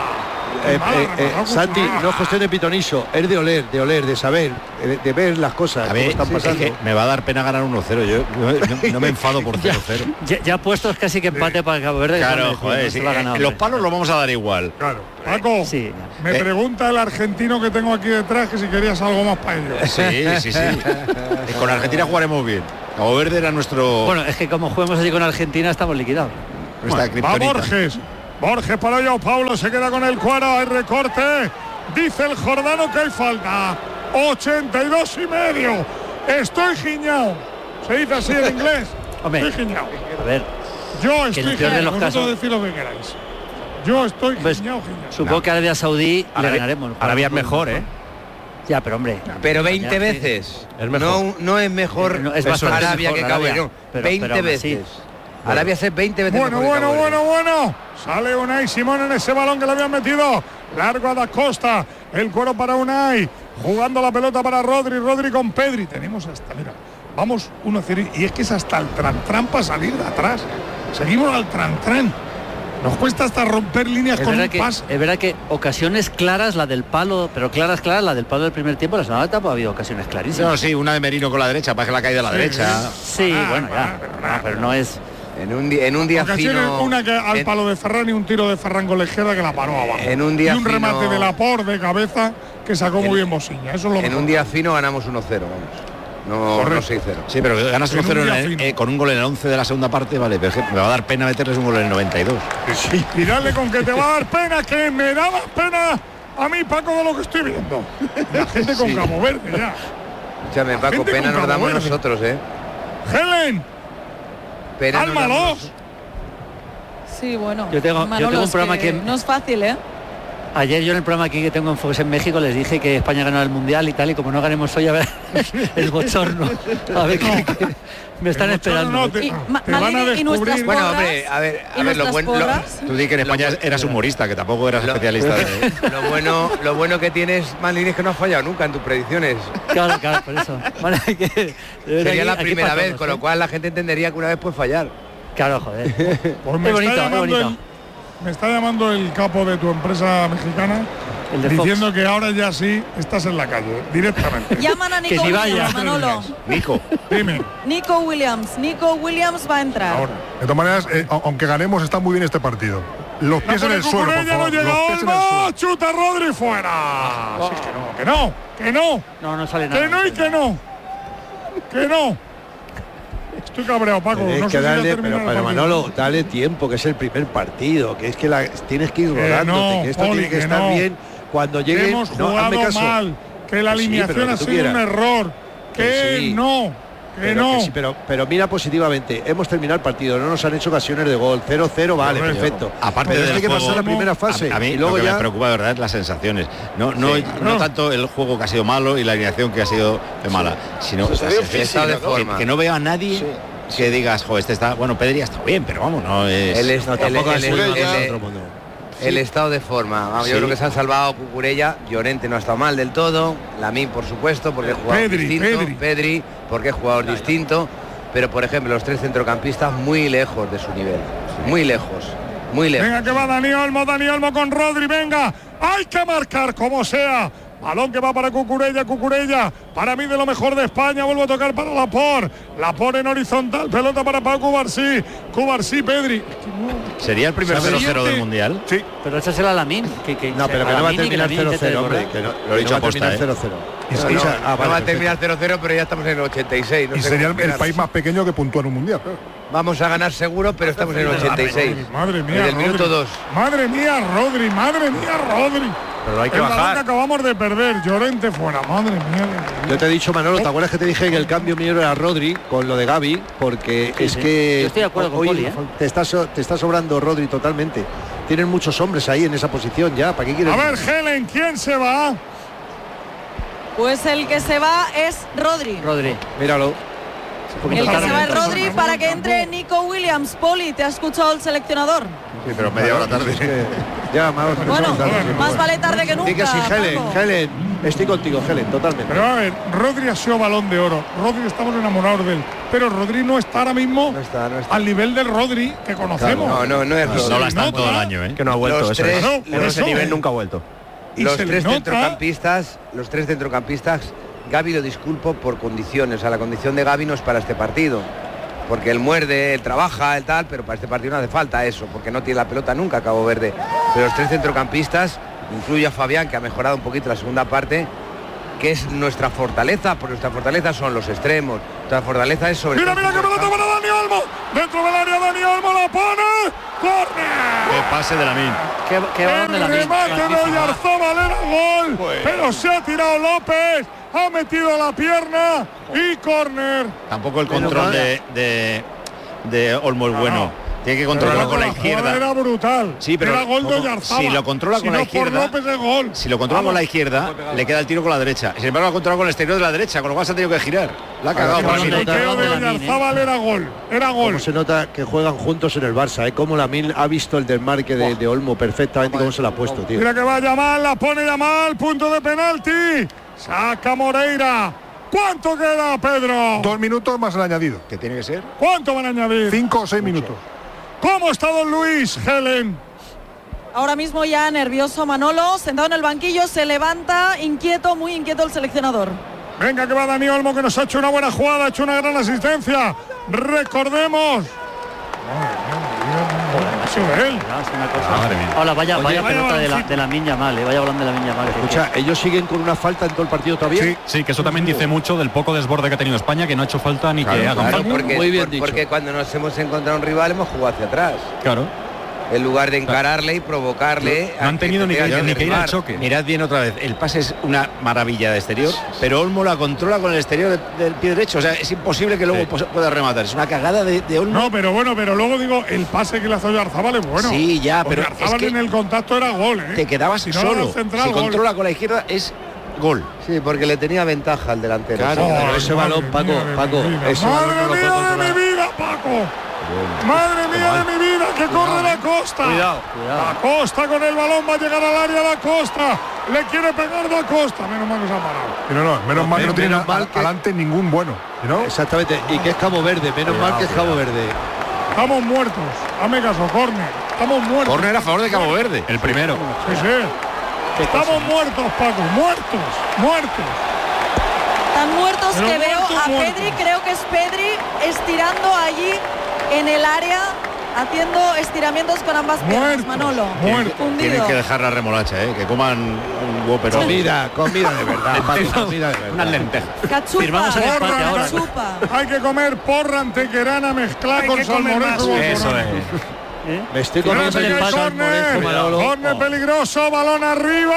Santi, no es cuestión de pitoniso, es de oler, de saber, de ver las cosas, cómo están pasando. Es que me va a dar pena ganar 1-0, yo no me enfado por 0-0. Ya puestos casi que empate para Cabo Verde. Claro, joder, los palos los vamos a dar igual. Claro. Paco, me pregunta el argentino que tengo aquí detrás que si querías algo más para ellos. Sí. Con Argentina jugaremos bien. Cabo Verde era nuestro... Bueno, es que como juguemos allí con Argentina estamos liquidados. Va Borges para ello, Pablo se queda con el cuero, hay recorte, dice el Jordano que hay falta, 82,5, estoy giñao, se dice así en inglés. Hombre, estoy giñao. A ver, yo estoy giñao, vosotros decir lo que queráis. Yo estoy giñao. Supongo que Arabia Saudí le ganaremos. Arabia es mejor, Ya, pero hombre. Pero 20 veces. Es mejor. No es mejor es bastante Arabia mejor que Cabo Verde. 20 veces. Sí. Arabia es 20 veces bueno. Sale Unai Simón en ese balón que le habían metido. Largo a Da Costa. El cuero para Unai. Jugando la pelota para Rodri con Pedri. Tenemos hasta, mira, vamos 1-0. Y es que es hasta el tran-tran salir de atrás. Seguimos al tran-tran. Nos cuesta hasta romper líneas con un pase. Es verdad que ocasiones claras, la del palo, pero claras, la del palo del primer tiempo, la segunda etapa ha habido ocasiones clarísimas. No, sí, una de Merino con la derecha, para que la caída a la derecha. Sí, pero no es... En un día fino... Una que al palo de Ferran y un tiro de Ferran con la izquierda que la paró abajo. En un día y un remate de Laporte de cabeza que sacó muy bien Bosiña. Eso es lo en un día fino ganamos 1-0, vamos. No 6-0. Sí, pero ganas 1-0 con un gol en el 11 de la segunda parte, vale, pero me va a dar pena meterles un gol en el 92. Sí. Y dale con que te va a dar pena, que me da más pena a mí, Paco, de lo que estoy viendo. La gente con Cabo Verde ya. Escúchame, Paco, pena nos damos nosotros, Helen. ¡Álmalos! Sí, bueno. Yo tengo un programa que no es fácil, Ayer yo en el programa aquí que tengo en Fox en México les dije que España ganó el Mundial y tal, y como no ganemos hoy, a ver, el bochorno. A ver qué me están esperando. Te van a descubrir. Bueno, hombre, a ver lo bueno. Tú di que en España eras humorista, que tampoco eras especialista. Lo bueno que tienes, Manlini, es que no has fallado nunca en tus predicciones. Claro, por eso. Sería la primera vez, con lo cual la gente entendería que una vez puedes fallar. Claro, joder. Pues me bonito. Me está llamando el capo de tu empresa mexicana diciendo Fox, que ahora ya sí estás en la calle, directamente. Llaman a Nico Williams, Manolo. Nico. Dime. Nico Williams va a entrar. Ahora, de todas maneras, aunque ganemos, está muy bien este partido. Los pies en el suelo, por favor. Chuta Rodri fuera. Que no sale nada. Que no y que no. Que no. Estoy cabreado, Paco. No sé darle, pero Manolo, dale tiempo, que es el primer partido, que es que tienes que ir rodándote, que esto tiene que estar bien cuando llegue. Hemos jugado mal, que la alineación ha sido un error, que no. Sí, pero mira positivamente, hemos terminado el partido, no nos han hecho ocasiones de gol, 0-0, vale, perfecto. Aparte de que pasar la primera fase. A mí luego lo que me preocupa de verdad es las sensaciones. No tanto el juego que ha sido malo y la alineación que ha sido mala, sino que no veo a nadie que digas, jo, este está, bueno, Pedri está bien, pero vamos, no es... El estado de forma. Vamos, yo creo que se han salvado Cucurella, Llorente no ha estado mal del todo, Lamine por supuesto, porque es jugador distinto, Pedri porque es jugador distinto, pero por ejemplo los tres centrocampistas muy lejos de su nivel, muy lejos. Venga que va Dani Olmo con Rodri, venga, hay que marcar como sea. Balón que va para Cucurella, para mí de lo mejor de España, vuelvo a tocar para Laporte en horizontal, pelota para Pau Cubarsí, Pedri. ¿Sería el primer 0-0 del Mundial? Sí. Pero échasela a Lamine. No, pero que no va a terminar 0-0, hombre. Lo he dicho a posta, 0-0. No va a terminar 0-0, pero ya estamos en el 86. Y sería el país más pequeño que puntúa en un Mundial. Vamos a ganar seguro, pero estamos en el 86. Madre mía, desde el minuto 2. Madre mía, Rodri. Pero hay que bajar. bajar. Que acabamos de perder, Llorente fuera, madre mía. Yo te he dicho, Manolo, ¿te acuerdas que te dije que el cambio mío era Rodri con lo de Gavi? Porque es que yo estoy de acuerdo con Poli, te está sobrando Rodri totalmente. Tienen muchos hombres ahí en esa posición ya. ¿Para qué quieres? A ver, Helen, ¿quién se va? Pues el que se va es Rodri. Míralo. El que se va es Rodri para que entre Nico Williams. Poli, ¿te ha escuchado el seleccionador? Sí, pero media hora tarde. Ya, más vale tarde que nunca. Helen. Estoy contigo, Helen, totalmente. Pero a ver, Rodri ha sido balón de oro. Rodri, estamos enamorados de él. Pero Rodri no está ahora mismo al nivel del Rodri que conocemos. Claro, no es Rodri. No la está todo el año, ¿eh? Que no ha vuelto. En ese nivel nunca ha vuelto. Los tres centrocampistas, Gavi lo disculpo por condiciones. O sea, la condición de Gavi no es para este partido. Porque él muerde, él trabaja, él tal, pero para este partido no hace falta eso, porque no tiene la pelota nunca Cabo Verde. Pero los tres centrocampistas, incluye a Fabián, que ha mejorado un poquito la segunda parte, que es nuestra fortaleza, porque nuestra fortaleza son los extremos. Nuestra fortaleza es sobre... Mira que pelota para Dani Olmo. Dentro del área Dani Olmo la pone. ¡Córner! ¡Qué pase de Lamine! ¡Qué balón de Lamine! Remate de Oyarzábal era gol. Pues. Pero se ha tirado López. Ha metido la pierna y córner. Tampoco el control de Olmo es bueno. Tiene que controlarlo con la izquierda. Era brutal. Sí, pero era gol de Oyarzábal. Si lo controla con la izquierda, por López es gol. Si lo controla con la izquierda, le queda el tiro con la derecha. Sin embargo, lo ha controlado con el exterior de la derecha, con lo cual se ha tenido que girar. La ha cagado. El bloqueo de Oyarzábal era gol. Era gol. Como se nota que juegan juntos en el Barça, ¿eh? Como Lamine ha visto el desmarque de Olmo perfectamente, cómo se la ha puesto, tío. Mira que va Yamal, la pone Yamal, punto de penalti. Saca Moreira. ¿Cuánto queda, Pedro? 2 minutos más el añadido. ¿Qué tiene que ser? ¿Cuánto van a añadir? 5 o 6 minutos. ¿Cómo está don Luis, Helen? Ahora mismo ya nervioso Manolo, sentado en el banquillo, se levanta, inquieto, muy inquieto el seleccionador. Venga que va Dani Olmo, que nos ha hecho una buena jugada, ha hecho una gran asistencia. Recordemos. Hola, vaya pelota de la Minya Mal, vaya balón de la Minya Mal. Escucha, ellos siguen con una falta en todo el partido todavía. Sí, que eso también dice mucho del poco desborde que ha tenido España, que no ha hecho falta ni que haga falta. Muy bien dicho. Porque cuando nos hemos encontrado un rival hemos jugado hacia atrás. Claro. En lugar de encararle y provocarle. No han tenido ni que ir al choque. Mirad bien otra vez, el pase es una maravilla de exterior, pero Olmo la controla con el exterior del pie derecho, o sea, es imposible que luego pueda rematar, es una cagada de Olmo. No, pero bueno, pero luego digo, el pase que le hace Oyarzábal es bueno. Sí, ya, pero Oyarzábal es que en el contacto era gol, ¿eh? Te quedabas solo, si controla con la izquierda es gol. Sí, porque le tenía ventaja al delantero. Claro, pero ese balón, Paco, ese balón no lo puede controlar. ¡Madre mía de mi vida, Paco! ¡Madre mía de mi vida! ¡Que corre la Costa! Cuidado. La Costa con el balón va a llegar al área la Costa. Le quiere pegar la Costa. Menos mal que se ha parado. Menos mal que no tiene adelante ningún bueno. ¿no? Exactamente. Y que es Cabo Verde. Menos mal que es Cabo Verde. Estamos muertos. Hazme caso, córner. Estamos muertos. Córner a favor de Cabo Verde. El primero. Sí. Estamos muertos, Paco. Muertos. Tan muertos Pero que veo a muertos. Pedri, creo que es Pedri estirando allí en el área, haciendo estiramientos con ambas piernas, Manolo. Tienen que dejar la remolacha, que coman un huevo, pero comida de verdad, Paco, comida de verdad. Unas lentejas. Cachupa, Firmamos el empate ahora. Hay que comer porra antequerana mezclada con salmorejo. Eso es. Me estoy comiendo el salmorejo, Manolo. Córner peligroso, balón arriba.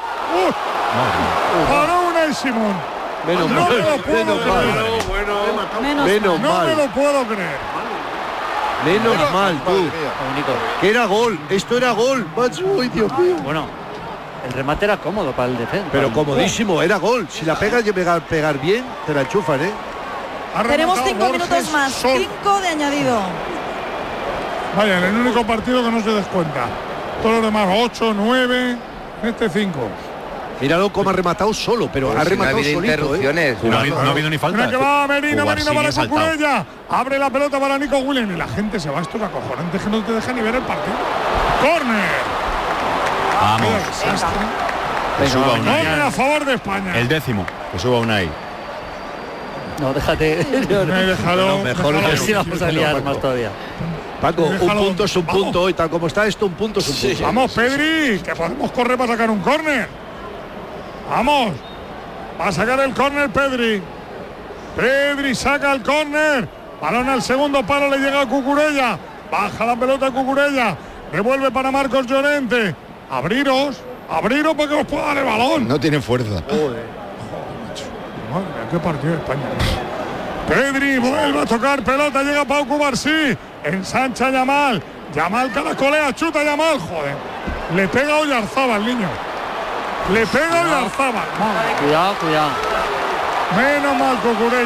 Para una y Simón. Menos No mal, me lo puedo menos creer. mal. Menos No me mal. lo puedo creer. Menos mal, tú. Que era gol. Esto era gol. Uy, Dios mío. Bueno, el remate era cómodo para el defensa. Pero comodísimo, era gol. Si la pegas y pegar bien, te la enchufan, ¿eh? Tenemos 5 minutos más, 5 de añadido. Vaya, en el único partido que no se descuenta. Todos los demás 8, 9, este 5. Míralo cómo ha rematado solo, pero ha rematado solito, ¿eh? No ha habido ni falta. Mira que va Merino Jugar sin para saltado. Cucurella. Abre la pelota para Nico Williams. Y la gente se va, esto es acojonante, que no te deja ni ver el partido. ¡Córner! Vamos. ¡Qué desastre! Que suba Unai. Córner a favor de España. El 10º. Que suba Unai. No, déjate. Mejor a ver si vamos a liar más todavía. Paco, un punto es un punto hoy, tal como está esto, un punto es un punto. Vamos, Pedri, que podemos correr para sacar un córner. Vamos. Va a sacar el córner Pedri. Pedri saca el córner. Balón al segundo palo, le llega a Cucurella. Baja la pelota a Cucurella. Devuelve para Marcos Llorente. Abriros para que os pueda dar el balón. No tiene fuerza. Madre mía, qué partido de España. Pedri vuelve a tocar pelota, llega Pau Cubarsí. Ensancha Yamal. Yamal caracolea, chuta Yamal. Joder. Le pega Oyarzábal al niño. Le pega Oyarzábal. Cuidado. Menos mal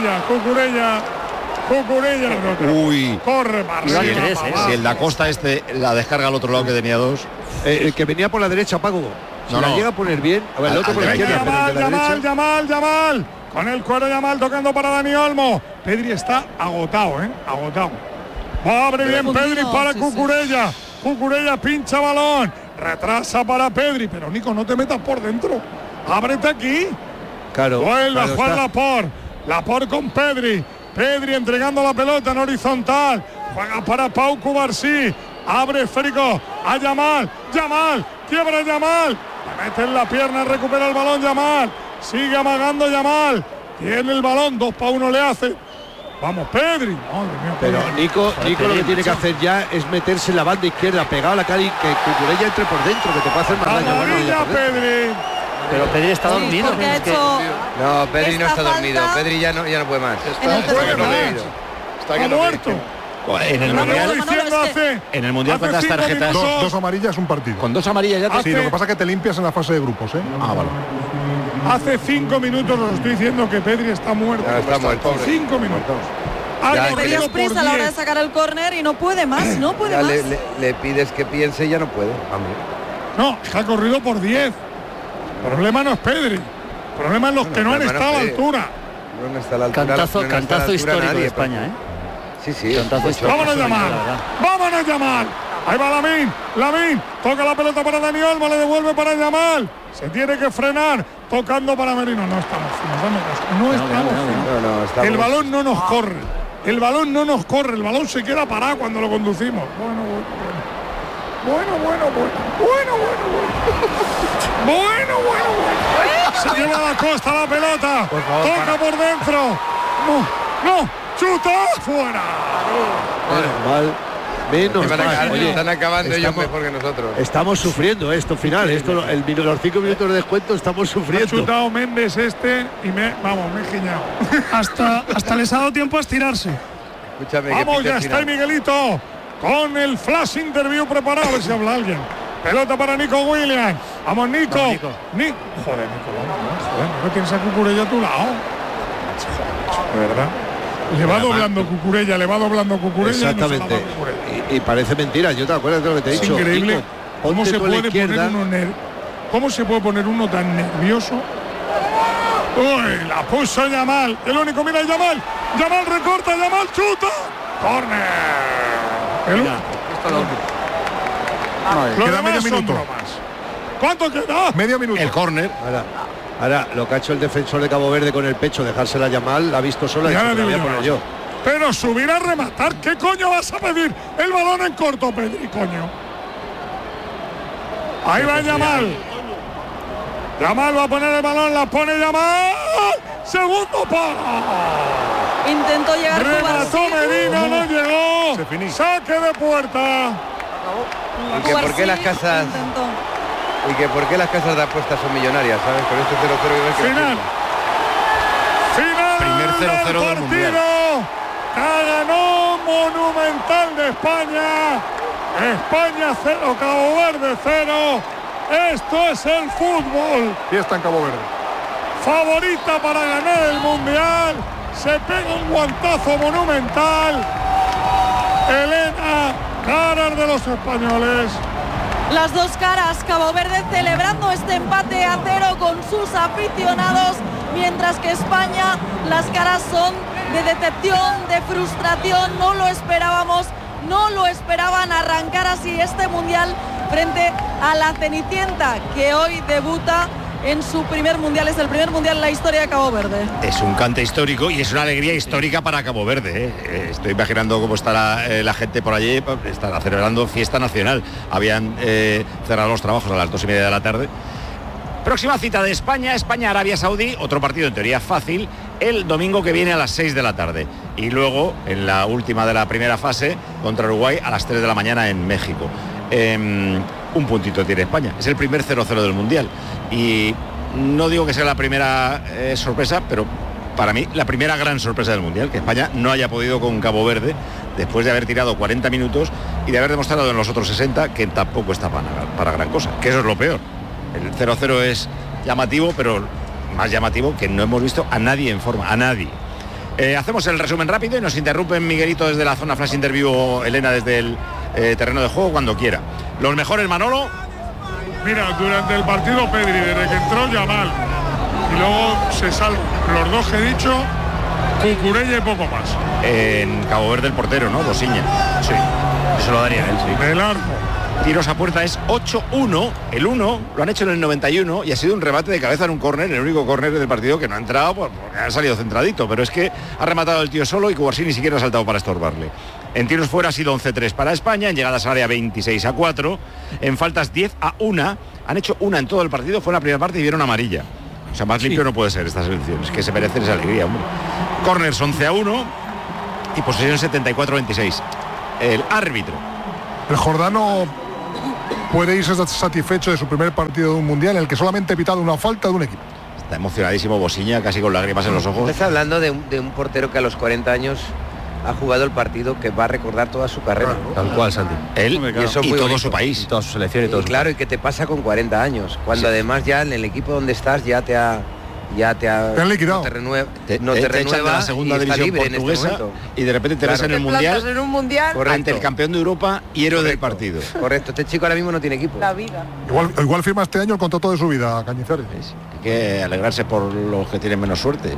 Cucurella. Uy. Corre para Si arriba. el da Costa la descarga al otro lado que tenía dos. El que venía por la derecha, Paco. Si la llega a poner bien, a ver, el otro por la izquierda, Yamal. Con el cuero Yamal tocando para Dani Olmo. Pedri está agotado, agotado. Abre bien Pedri para Cucurella. Cucurella pincha balón. Retrasa para Pedri. Pero Nico, no te metas por dentro. Ábrete aquí. Claro. Vuelve a jugar Laporte con Pedri. Pedri entregando la pelota en horizontal. Juega para Pau Cubarsí. Abre esférico a Yamal. Quiebra Yamal. Le mete en la pierna, recupera el balón Yamal. Sigue amagando Yamal. Tiene el balón, 2-1 le hace. Vamos, Pedri. Madre mía, pero Nico lo que tiene que hacer ya es meterse en la banda izquierda, pegado a la cara y que Cucurella entre por dentro, que te puede hacer más daño. Pedri. Pero Pedri está dormido. No, Pedri no está dormido. Pedri ya no puede más. Está muerto. En el mundial cuántas tarjetas, dos amarillas un partido. Con 2 amarillas ya sí, lo que pasa es que te limpias en la fase de grupos, vale. Hace 5 minutos os estoy diciendo que Pedri está muerto. Está muerto. 5 minutos. Pedri prisa a la hora de sacar el córner y no puede más, no puede más. Le pides que piense y ya no puede. No, ha corrido por 10. El problema no es Pedri. El problema es los que no han estado a la altura. No está a la altura. Cantazo histórico de España, Sí. Vámonos Yamal. Ahí va Lamine. Toca la pelota para Dani Olmo, le devuelve para Yamal. Se tiene que frenar. Tocando para Merino. No estamos. El balón no nos corre. El balón se queda parado cuando lo conducimos. Bueno. Se lleva a la costa la pelota. Toca por dentro. No. ¡Chuta! ¡Fuera! Menos mal. Oye, están acabando ellos mejor que nosotros. Estamos sufriendo esto final. Los 5 minutos de descuento estamos sufriendo. Ha chutado Méndez y me he giñado. hasta les ha dado tiempo a estirarse. Escúchame, vamos, ya está Miguelito con el flash interview preparado. A ver si habla alguien. Pelota para Nico Williams. Vamos, Nico. Joder, Nico, vamos. ¿No tienes a Cucurella a tu lado? De verdad. Le va doblando Cucurella. Exactamente. Y parece mentira. Yo te acuerdas de lo que te he dicho. Increíble. Nico, ¿Cómo se puede poner uno tan nervioso? Uy, la puso Yamal. El único, mira Yamal. Yamal recorta, Yamal chuta. Córner. Queda medio minuto. ¿Cuánto queda? Medio minuto. El córner. Ahora, lo que ha hecho el defensor de Cabo Verde con el pecho, dejársela a Yamal, la ha visto sola y se la voy a poner yo. Pero subir a rematar, ¿qué coño vas a pedir? El balón en corto, Pedri, coño. Ahí va Yamal. Yamal va a poner el balón, la pone Yamal. Segundo para. Intentó llegar. Remató Medina, no llegó. Saque de puerta. ¿Y que por qué las casas? Y que por qué las casas de apuestas son millonarias, ¿sabes? Con este 0-0 Final primer 0-0 del mundial. Ganó Monumental de España. España 0, Cabo Verde 0. Esto es el fútbol. Fiesta en Cabo Verde. Favorita para ganar el mundial. Se pega un guantazo monumental. Elena, caras de los españoles. Las dos caras, Cabo Verde celebrando este empate a 0 con sus aficionados, mientras que España, las caras son de decepción, de frustración. No lo esperábamos, no lo esperaban arrancar así este mundial frente a la Cenicienta, que hoy debuta en su primer mundial. Es el primer mundial en la historia de Cabo Verde. Es un cante histórico y es una alegría histórica para Cabo Verde. Estoy imaginando cómo está la gente por allí. Estará celebrando fiesta nacional. Habían cerrado los trabajos a las 2:30 de la tarde. Próxima cita de España, Arabia Saudí, otro partido en teoría fácil, el domingo que viene a las 6 de la tarde. Y luego, en la última de la primera fase, contra Uruguay a las 3 de la mañana en México. Un puntito tiene España. Es el primer 0-0 del mundial. Y no digo que sea la primera sorpresa, pero para mí la primera gran sorpresa del mundial, que España no haya podido con Cabo Verde después de haber tirado 40 minutos y de haber demostrado en los otros 60 que tampoco está para gran cosa, que eso es lo peor. El 0-0 es llamativo, pero más llamativo que no hemos visto a nadie en forma, a nadie. Hacemos el resumen rápido y nos interrumpen Miguelito desde la zona flash interview, Elena desde el terreno de juego cuando quiera. Los mejores, Manolo. Mira, durante el partido Pedri, desde que entró Yamal y luego se salvan los dos que he dicho, Cucurella y poco más. En Cabo Verde el portero, ¿no? Bosiña. Sí, eso lo daría él, sí. Del arco. Tiros a puerta es 8-1. El 1 lo han hecho en el 91 y ha sido un remate de cabeza en un córner, el único córner del partido que no ha entrado porque ha salido centradito, pero es que ha rematado el tío solo y Cubarsí ni siquiera ha saltado para estorbarle. En tiros fuera ha sido 11-3 para España, en llegadas al área 26-4, en faltas 10-1, han hecho una en todo el partido, fue en la primera parte y vieron amarilla. O sea, más limpio no puede ser estas elecciones, que se merecen esa alegría, hombre. Corners 11-1 y posesión 74-26. El árbitro. El jordano puede irse satisfecho de su primer partido de un mundial en el que solamente ha pitado una falta de un equipo. Está emocionadísimo Bosiña, casi con lágrimas en los ojos. Está hablando de un portero que a los 40 años ha jugado el partido que va a recordar toda su carrera, ¿no? Tal cual, Santi. Él y todo su país. Y toda su selección y todo. Claro, y que te pasa con 40 años, cuando además ya en el equipo donde estás ya te han liquidado. No te renueva, echan de la segunda división portuguesa y de repente te ves en el mundial, en un mundial ante el campeón de Europa y héroe del partido. Correcto, este chico ahora mismo no tiene equipo. La vida. Igual firma este año el contrato de su vida, Cañizares. Hay que alegrarse por los que tienen menos suerte.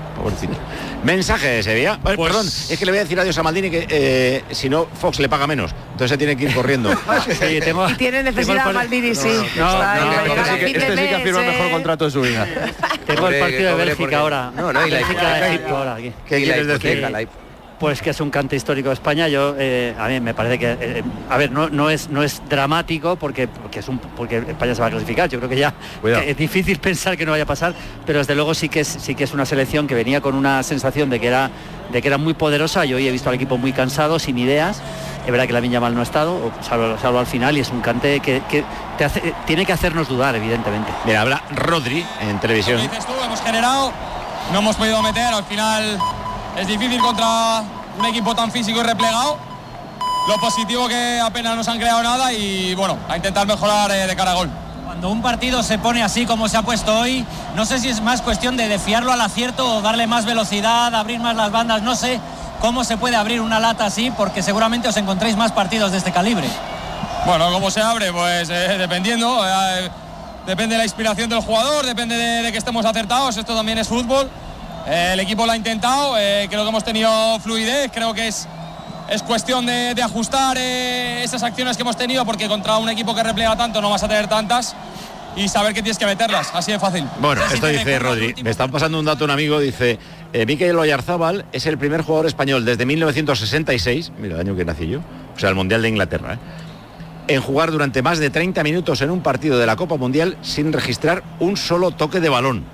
Mensaje de Sevilla. Perdón, es que le voy a decir adiós a Maldini que si no Fox le paga menos, entonces se tiene que ir corriendo. Sí, y tiene necesidad Maldini, sí. Este sí que ha firmado el mejor contrato de su vida. Tengo el partido de Bélgica ahora. Y Bélgica ahora aquí. ¿Qué quieres decir? Pues que es un cante histórico de España. Yo a mí me parece que no es dramático porque España se va a clasificar. Yo creo que ya que es difícil pensar que no vaya a pasar, pero desde luego sí que es una selección que venía con una sensación de que era muy poderosa. Yo hoy he visto al equipo muy cansado, sin ideas. Es verdad que Lamine Yamal no ha estado, salvo al final, y es un cante que tiene que hacernos dudar, evidentemente. Mira, habla Rodri en televisión. Como dices tú, hemos generado, no hemos podido meter, al final es difícil contra un equipo tan físico y replegado. Lo positivo que apenas nos han creado nada y bueno, a intentar mejorar de cara a gol. Cuando un partido se pone así como se ha puesto hoy, no sé si es más cuestión de fiarlo al acierto o darle más velocidad, abrir más las bandas, no sé cómo se puede abrir una lata así, porque seguramente os encontréis más partidos de este calibre. Bueno, ¿cómo se abre? Pues dependiendo, depende de la inspiración del jugador, depende de que estemos acertados, esto también es fútbol. El equipo lo ha intentado, creo que hemos tenido fluidez, creo que es cuestión de ajustar esas acciones que hemos tenido, porque contra un equipo que repliega tanto no vas a tener tantas, y saber que tienes que meterlas, así de fácil. Bueno, esto dice Rodri. Me están pasando un dato un amigo, dice Mikel Oyarzabal es el primer jugador español desde 1966, mira el año que nací yo, o sea el Mundial de Inglaterra, en jugar durante más de 30 minutos en un partido de la Copa Mundial sin registrar un solo toque de balón.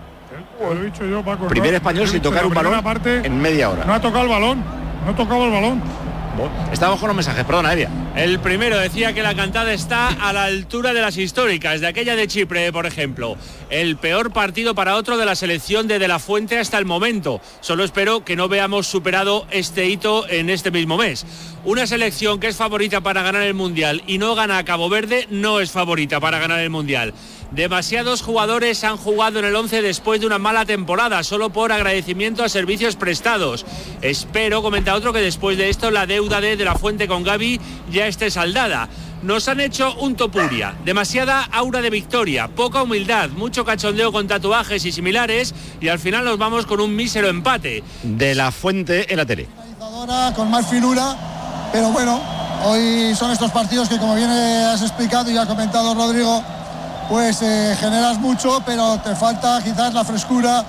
Lo he dicho yo, Paco. Primer español sin tocar un balón en media hora. No ha tocado el balón, no ha tocado el balón. Estamos con los mensajes, perdona, Evia. El primero decía que la cantada está a la altura de las históricas, de aquella de Chipre, por ejemplo. El peor partido para otro de la selección de la Fuente hasta el momento. Solo espero que no veamos superado este hito en este mismo mes. Una selección que es favorita para ganar el Mundial y no gana a Cabo Verde, no es favorita para ganar el Mundial. Demasiados jugadores han jugado en el 11 después de una mala temporada, solo por agradecimiento a servicios prestados. Espero, comenta otro, que después de esto la deuda de la Fuente con Gavi ya esté saldada. Nos han hecho un topuria, demasiada aura de victoria, poca humildad, mucho cachondeo con tatuajes y similares, y al final nos vamos con un mísero empate. De la Fuente en la tele. Con más finura, pero bueno, hoy son estos partidos que, como bien has explicado y ha comentado Rodrigo, pues generas mucho, pero te falta quizás la frescura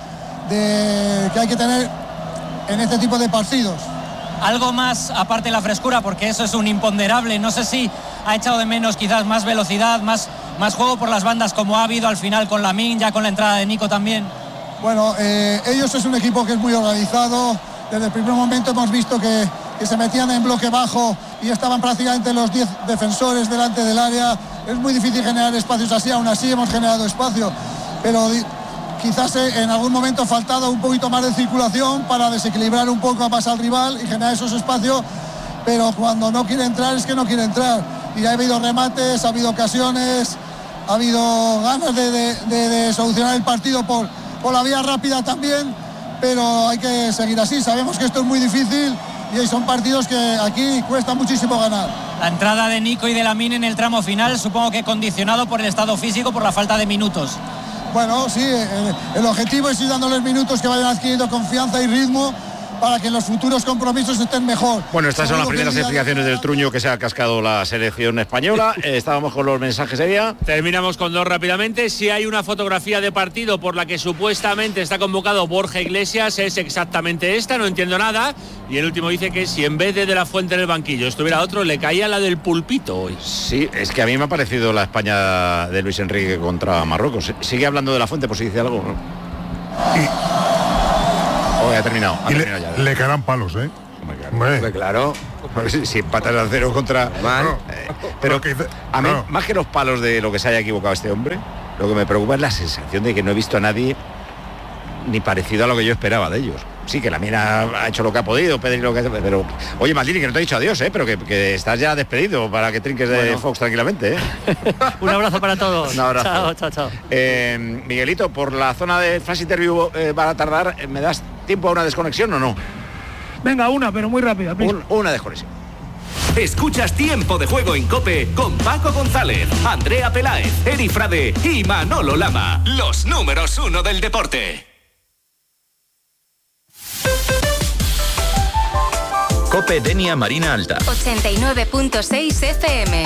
que hay que tener en este tipo de partidos. Algo más aparte de la frescura, porque eso es un imponderable. No sé si ha echado de menos quizás más velocidad, más juego por las bandas, como ha habido al final con Lamine, ya con la entrada de Nico también. Bueno, ellos es un equipo que es muy organizado. Desde el primer momento hemos visto que se metían en bloque bajo y estaban prácticamente los 10 defensores delante del área. Es muy difícil generar espacios así, aún así hemos generado espacio, pero quizás en algún momento ha faltado un poquito más de circulación para desequilibrar un poco más al rival y generar esos espacios, pero cuando no quiere entrar es que no quiere entrar, y ha habido remates, ha habido ocasiones, ha habido ganas de solucionar el partido por la vía rápida también, pero hay que seguir así. Sabemos que esto es muy difícil y son partidos que aquí cuesta muchísimo ganar. La entrada de Nico y de Lamine en el tramo final, supongo que condicionado por el estado físico, por la falta de minutos. Bueno, sí, el objetivo es ir dándoles minutos que vayan adquiriendo confianza y ritmo para que en los futuros compromisos estén mejor. Bueno, estas son las primeras explicaciones del truño que se ha cascado la selección española. Estábamos con los mensajes de día. Terminamos con dos rápidamente. Si hay una fotografía de partido por la que supuestamente está convocado Borja Iglesias, es exactamente esta, no entiendo nada. Y el último dice que si en vez de la Fuente en el banquillo estuviera otro, le caía la del Pulpito hoy. Sí, es que a mí me ha parecido la España de Luis Enrique contra Marruecos. Sigue hablando de la Fuente, por si dice algo, ¿no? Ha terminado ya. Le caerán palos, ¿eh? Hombre, claro. Si empatas a 0 contra... pero a mí, más que los palos de lo que se haya equivocado este hombre, lo que me preocupa es la sensación de que no he visto a nadie ni parecido a lo que yo esperaba de ellos. Sí, que la mina ha hecho lo que ha podido, Pedri lo que... Pero, oye, Maldini, que no te he dicho adiós, pero que estás ya despedido para que trinques de Fox tranquilamente, Un abrazo para todos. Un abrazo. Chao. Miguelito, por la zona de Flash Interview va a tardar. ¿Me das tiempo a una desconexión o no? Venga, una, pero muy rápida. Una desconexión. Escuchas Tiempo de Juego en COPE con Paco González, Andrea Peláez, Eri Frade y Manolo Lama. Los números 1 del deporte. COPE Denia Marina Alta. 89.6 FM.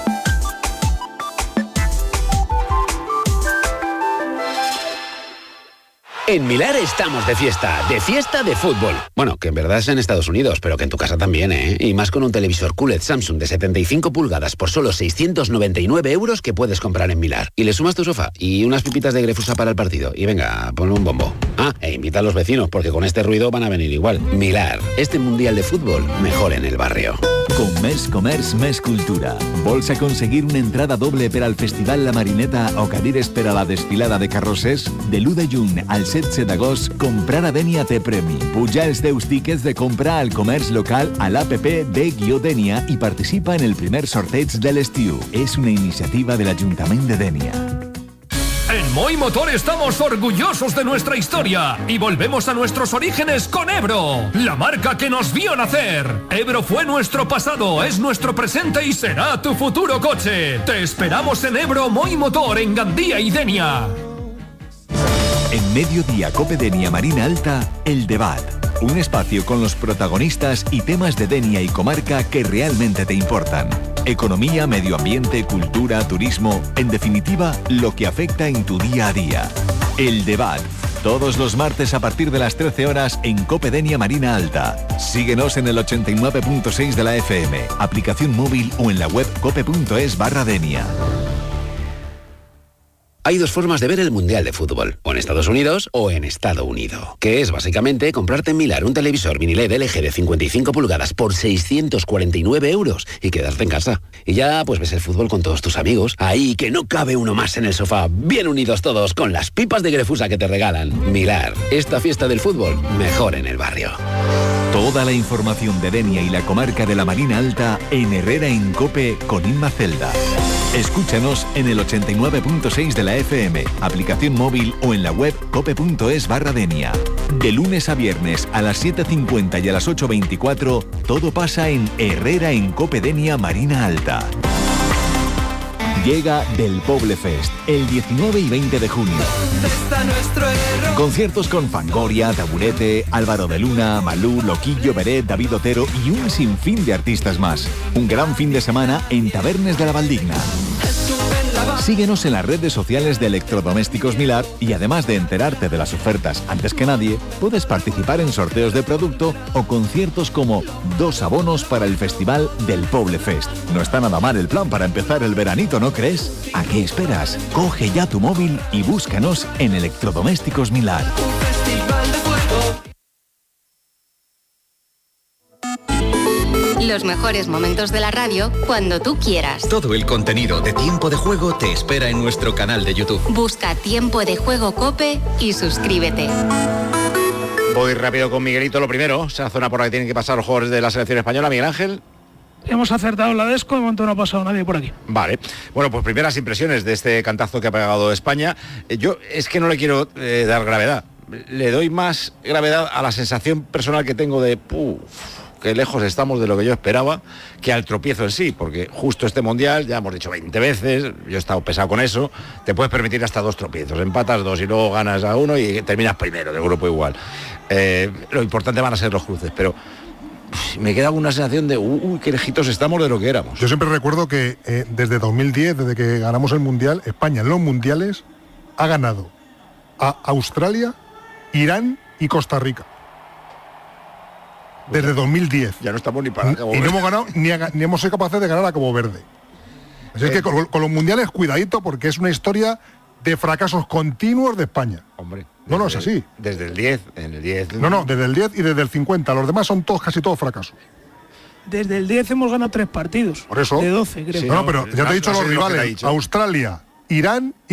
En Milar estamos de fiesta de fútbol. Bueno, que en verdad es en Estados Unidos, pero que en tu casa también, ¿eh? Y más con un televisor QLED Samsung de 75 pulgadas por solo 699 euros que puedes comprar en Milar. Y le sumas tu sofá y unas pipitas de Grefusa para el partido. Y venga, ponle un bombo. E invita a los vecinos, porque con este ruido van a venir igual. Milar, este mundial de fútbol, mejor en el barrio. Con Més Comerç, Més Cultura. Vols aconseguir una entrada doble per al Festival La Marineta o cadires per a la desfilada de carrosses? De l'1 de juny al 16 d'agost, comprar a Dènia té premi. Puja els teus tíquets de compra al comerç local a l'APP de-Dènia i participa en el primer sorteig de l'estiu. És una iniciativa de l'Ajuntament de Dènia. En Moi Motor estamos orgullosos de nuestra historia y volvemos a nuestros orígenes con Ebro, la marca que nos vio nacer. Ebro fue nuestro pasado, es nuestro presente y será tu futuro coche. Te esperamos en Ebro Moi Motor en Gandía y Denia. En Mediodía COPE Denia Marina Alta, El Debat. Un espacio con los protagonistas y temas de Denia y comarca que realmente te importan. Economía, medio ambiente, cultura, turismo, en definitiva, lo que afecta en tu día a día. El Debat, todos los martes a partir de las 13 horas en COPE Denia Marina Alta. Síguenos en el 89.6 de la FM, aplicación móvil o en la web cope.es/Denia. Hay dos formas de ver el Mundial de Fútbol, o en Estados Unidos o en Estado Unido, que es básicamente comprarte en Milar un televisor mini LED LG de 55 pulgadas por 649 euros y quedarte en casa. Y ya pues ves el fútbol con todos tus amigos, ahí que no cabe uno más en el sofá, bien unidos todos con las pipas de Grefusa que te regalan. Milar, esta fiesta del fútbol, mejor en el barrio. Toda la información de Denia y la comarca de la Marina Alta en Herrera en COPE con Inma Celda. Escúchanos en el 89.6 de la FM, aplicación móvil o en la web cope.es/Denia. De lunes a viernes a las 7:50 y a las 8:24, todo pasa en Herrera en COPE Denia Marina Alta. Llega Del Poble Fest, el 19 y 20 de junio. Conciertos con Fangoria, Taburete, Álvaro de Luna, Malú, Loquillo, Beret, David Otero y un sinfín de artistas más. Un gran fin de semana en Tabernes de la Valdigna. Síguenos en las redes sociales de Electrodomésticos Milar y además de enterarte de las ofertas antes que nadie, puedes participar en sorteos de producto o conciertos como 2 abonos para el Festival Del Poble Fest. No está nada mal el plan para empezar el veranito, ¿no crees? ¿A qué esperas? Coge ya tu móvil y búscanos en Electrodomésticos Milar. Los mejores momentos de la radio cuando tú quieras. Todo el contenido de Tiempo de Juego te espera en nuestro canal de YouTube. Busca Tiempo de Juego COPE y suscríbete. Voy rápido con Miguelito. Lo primero, esa zona por la que tienen que pasar los jugadores de la selección española. Miguel Ángel. Hemos acertado la Desco, de momento no ha pasado nadie por aquí. Vale. Bueno, pues primeras impresiones de este cantazo que ha pegado España. Yo es que no le quiero dar gravedad. Le doy más gravedad a la sensación personal que tengo de... qué lejos estamos de lo que yo esperaba, que al tropiezo en sí, porque justo este Mundial, ya hemos dicho 20 veces, yo he estado pesado con eso, te puedes permitir hasta 2 tropiezos, empatas 2 y luego ganas a 1 y terminas primero de grupo igual. Lo importante van a ser los cruces, pero me queda una sensación de qué lejitos estamos de lo que éramos. Yo siempre recuerdo que desde 2010, desde que ganamos el Mundial, España en los Mundiales ha ganado a Australia, Irán y Costa Rica. Desde 2010. Ya no estamos ni para Cabo Verde. Y no hemos ganado, ni hemos sido capaces de ganar a Cabo Verde. Así es que con los Mundiales, cuidadito, porque es una historia de fracasos continuos de España. Hombre. No es así. Desde el 10, en el 10. No, desde el 10 y desde el 50. Los demás son casi todos fracasos. Desde el 10 hemos ganado 3 partidos. Por eso. De 12, creo. Sí, pero ya te he dicho los rivales. Australia, Irán y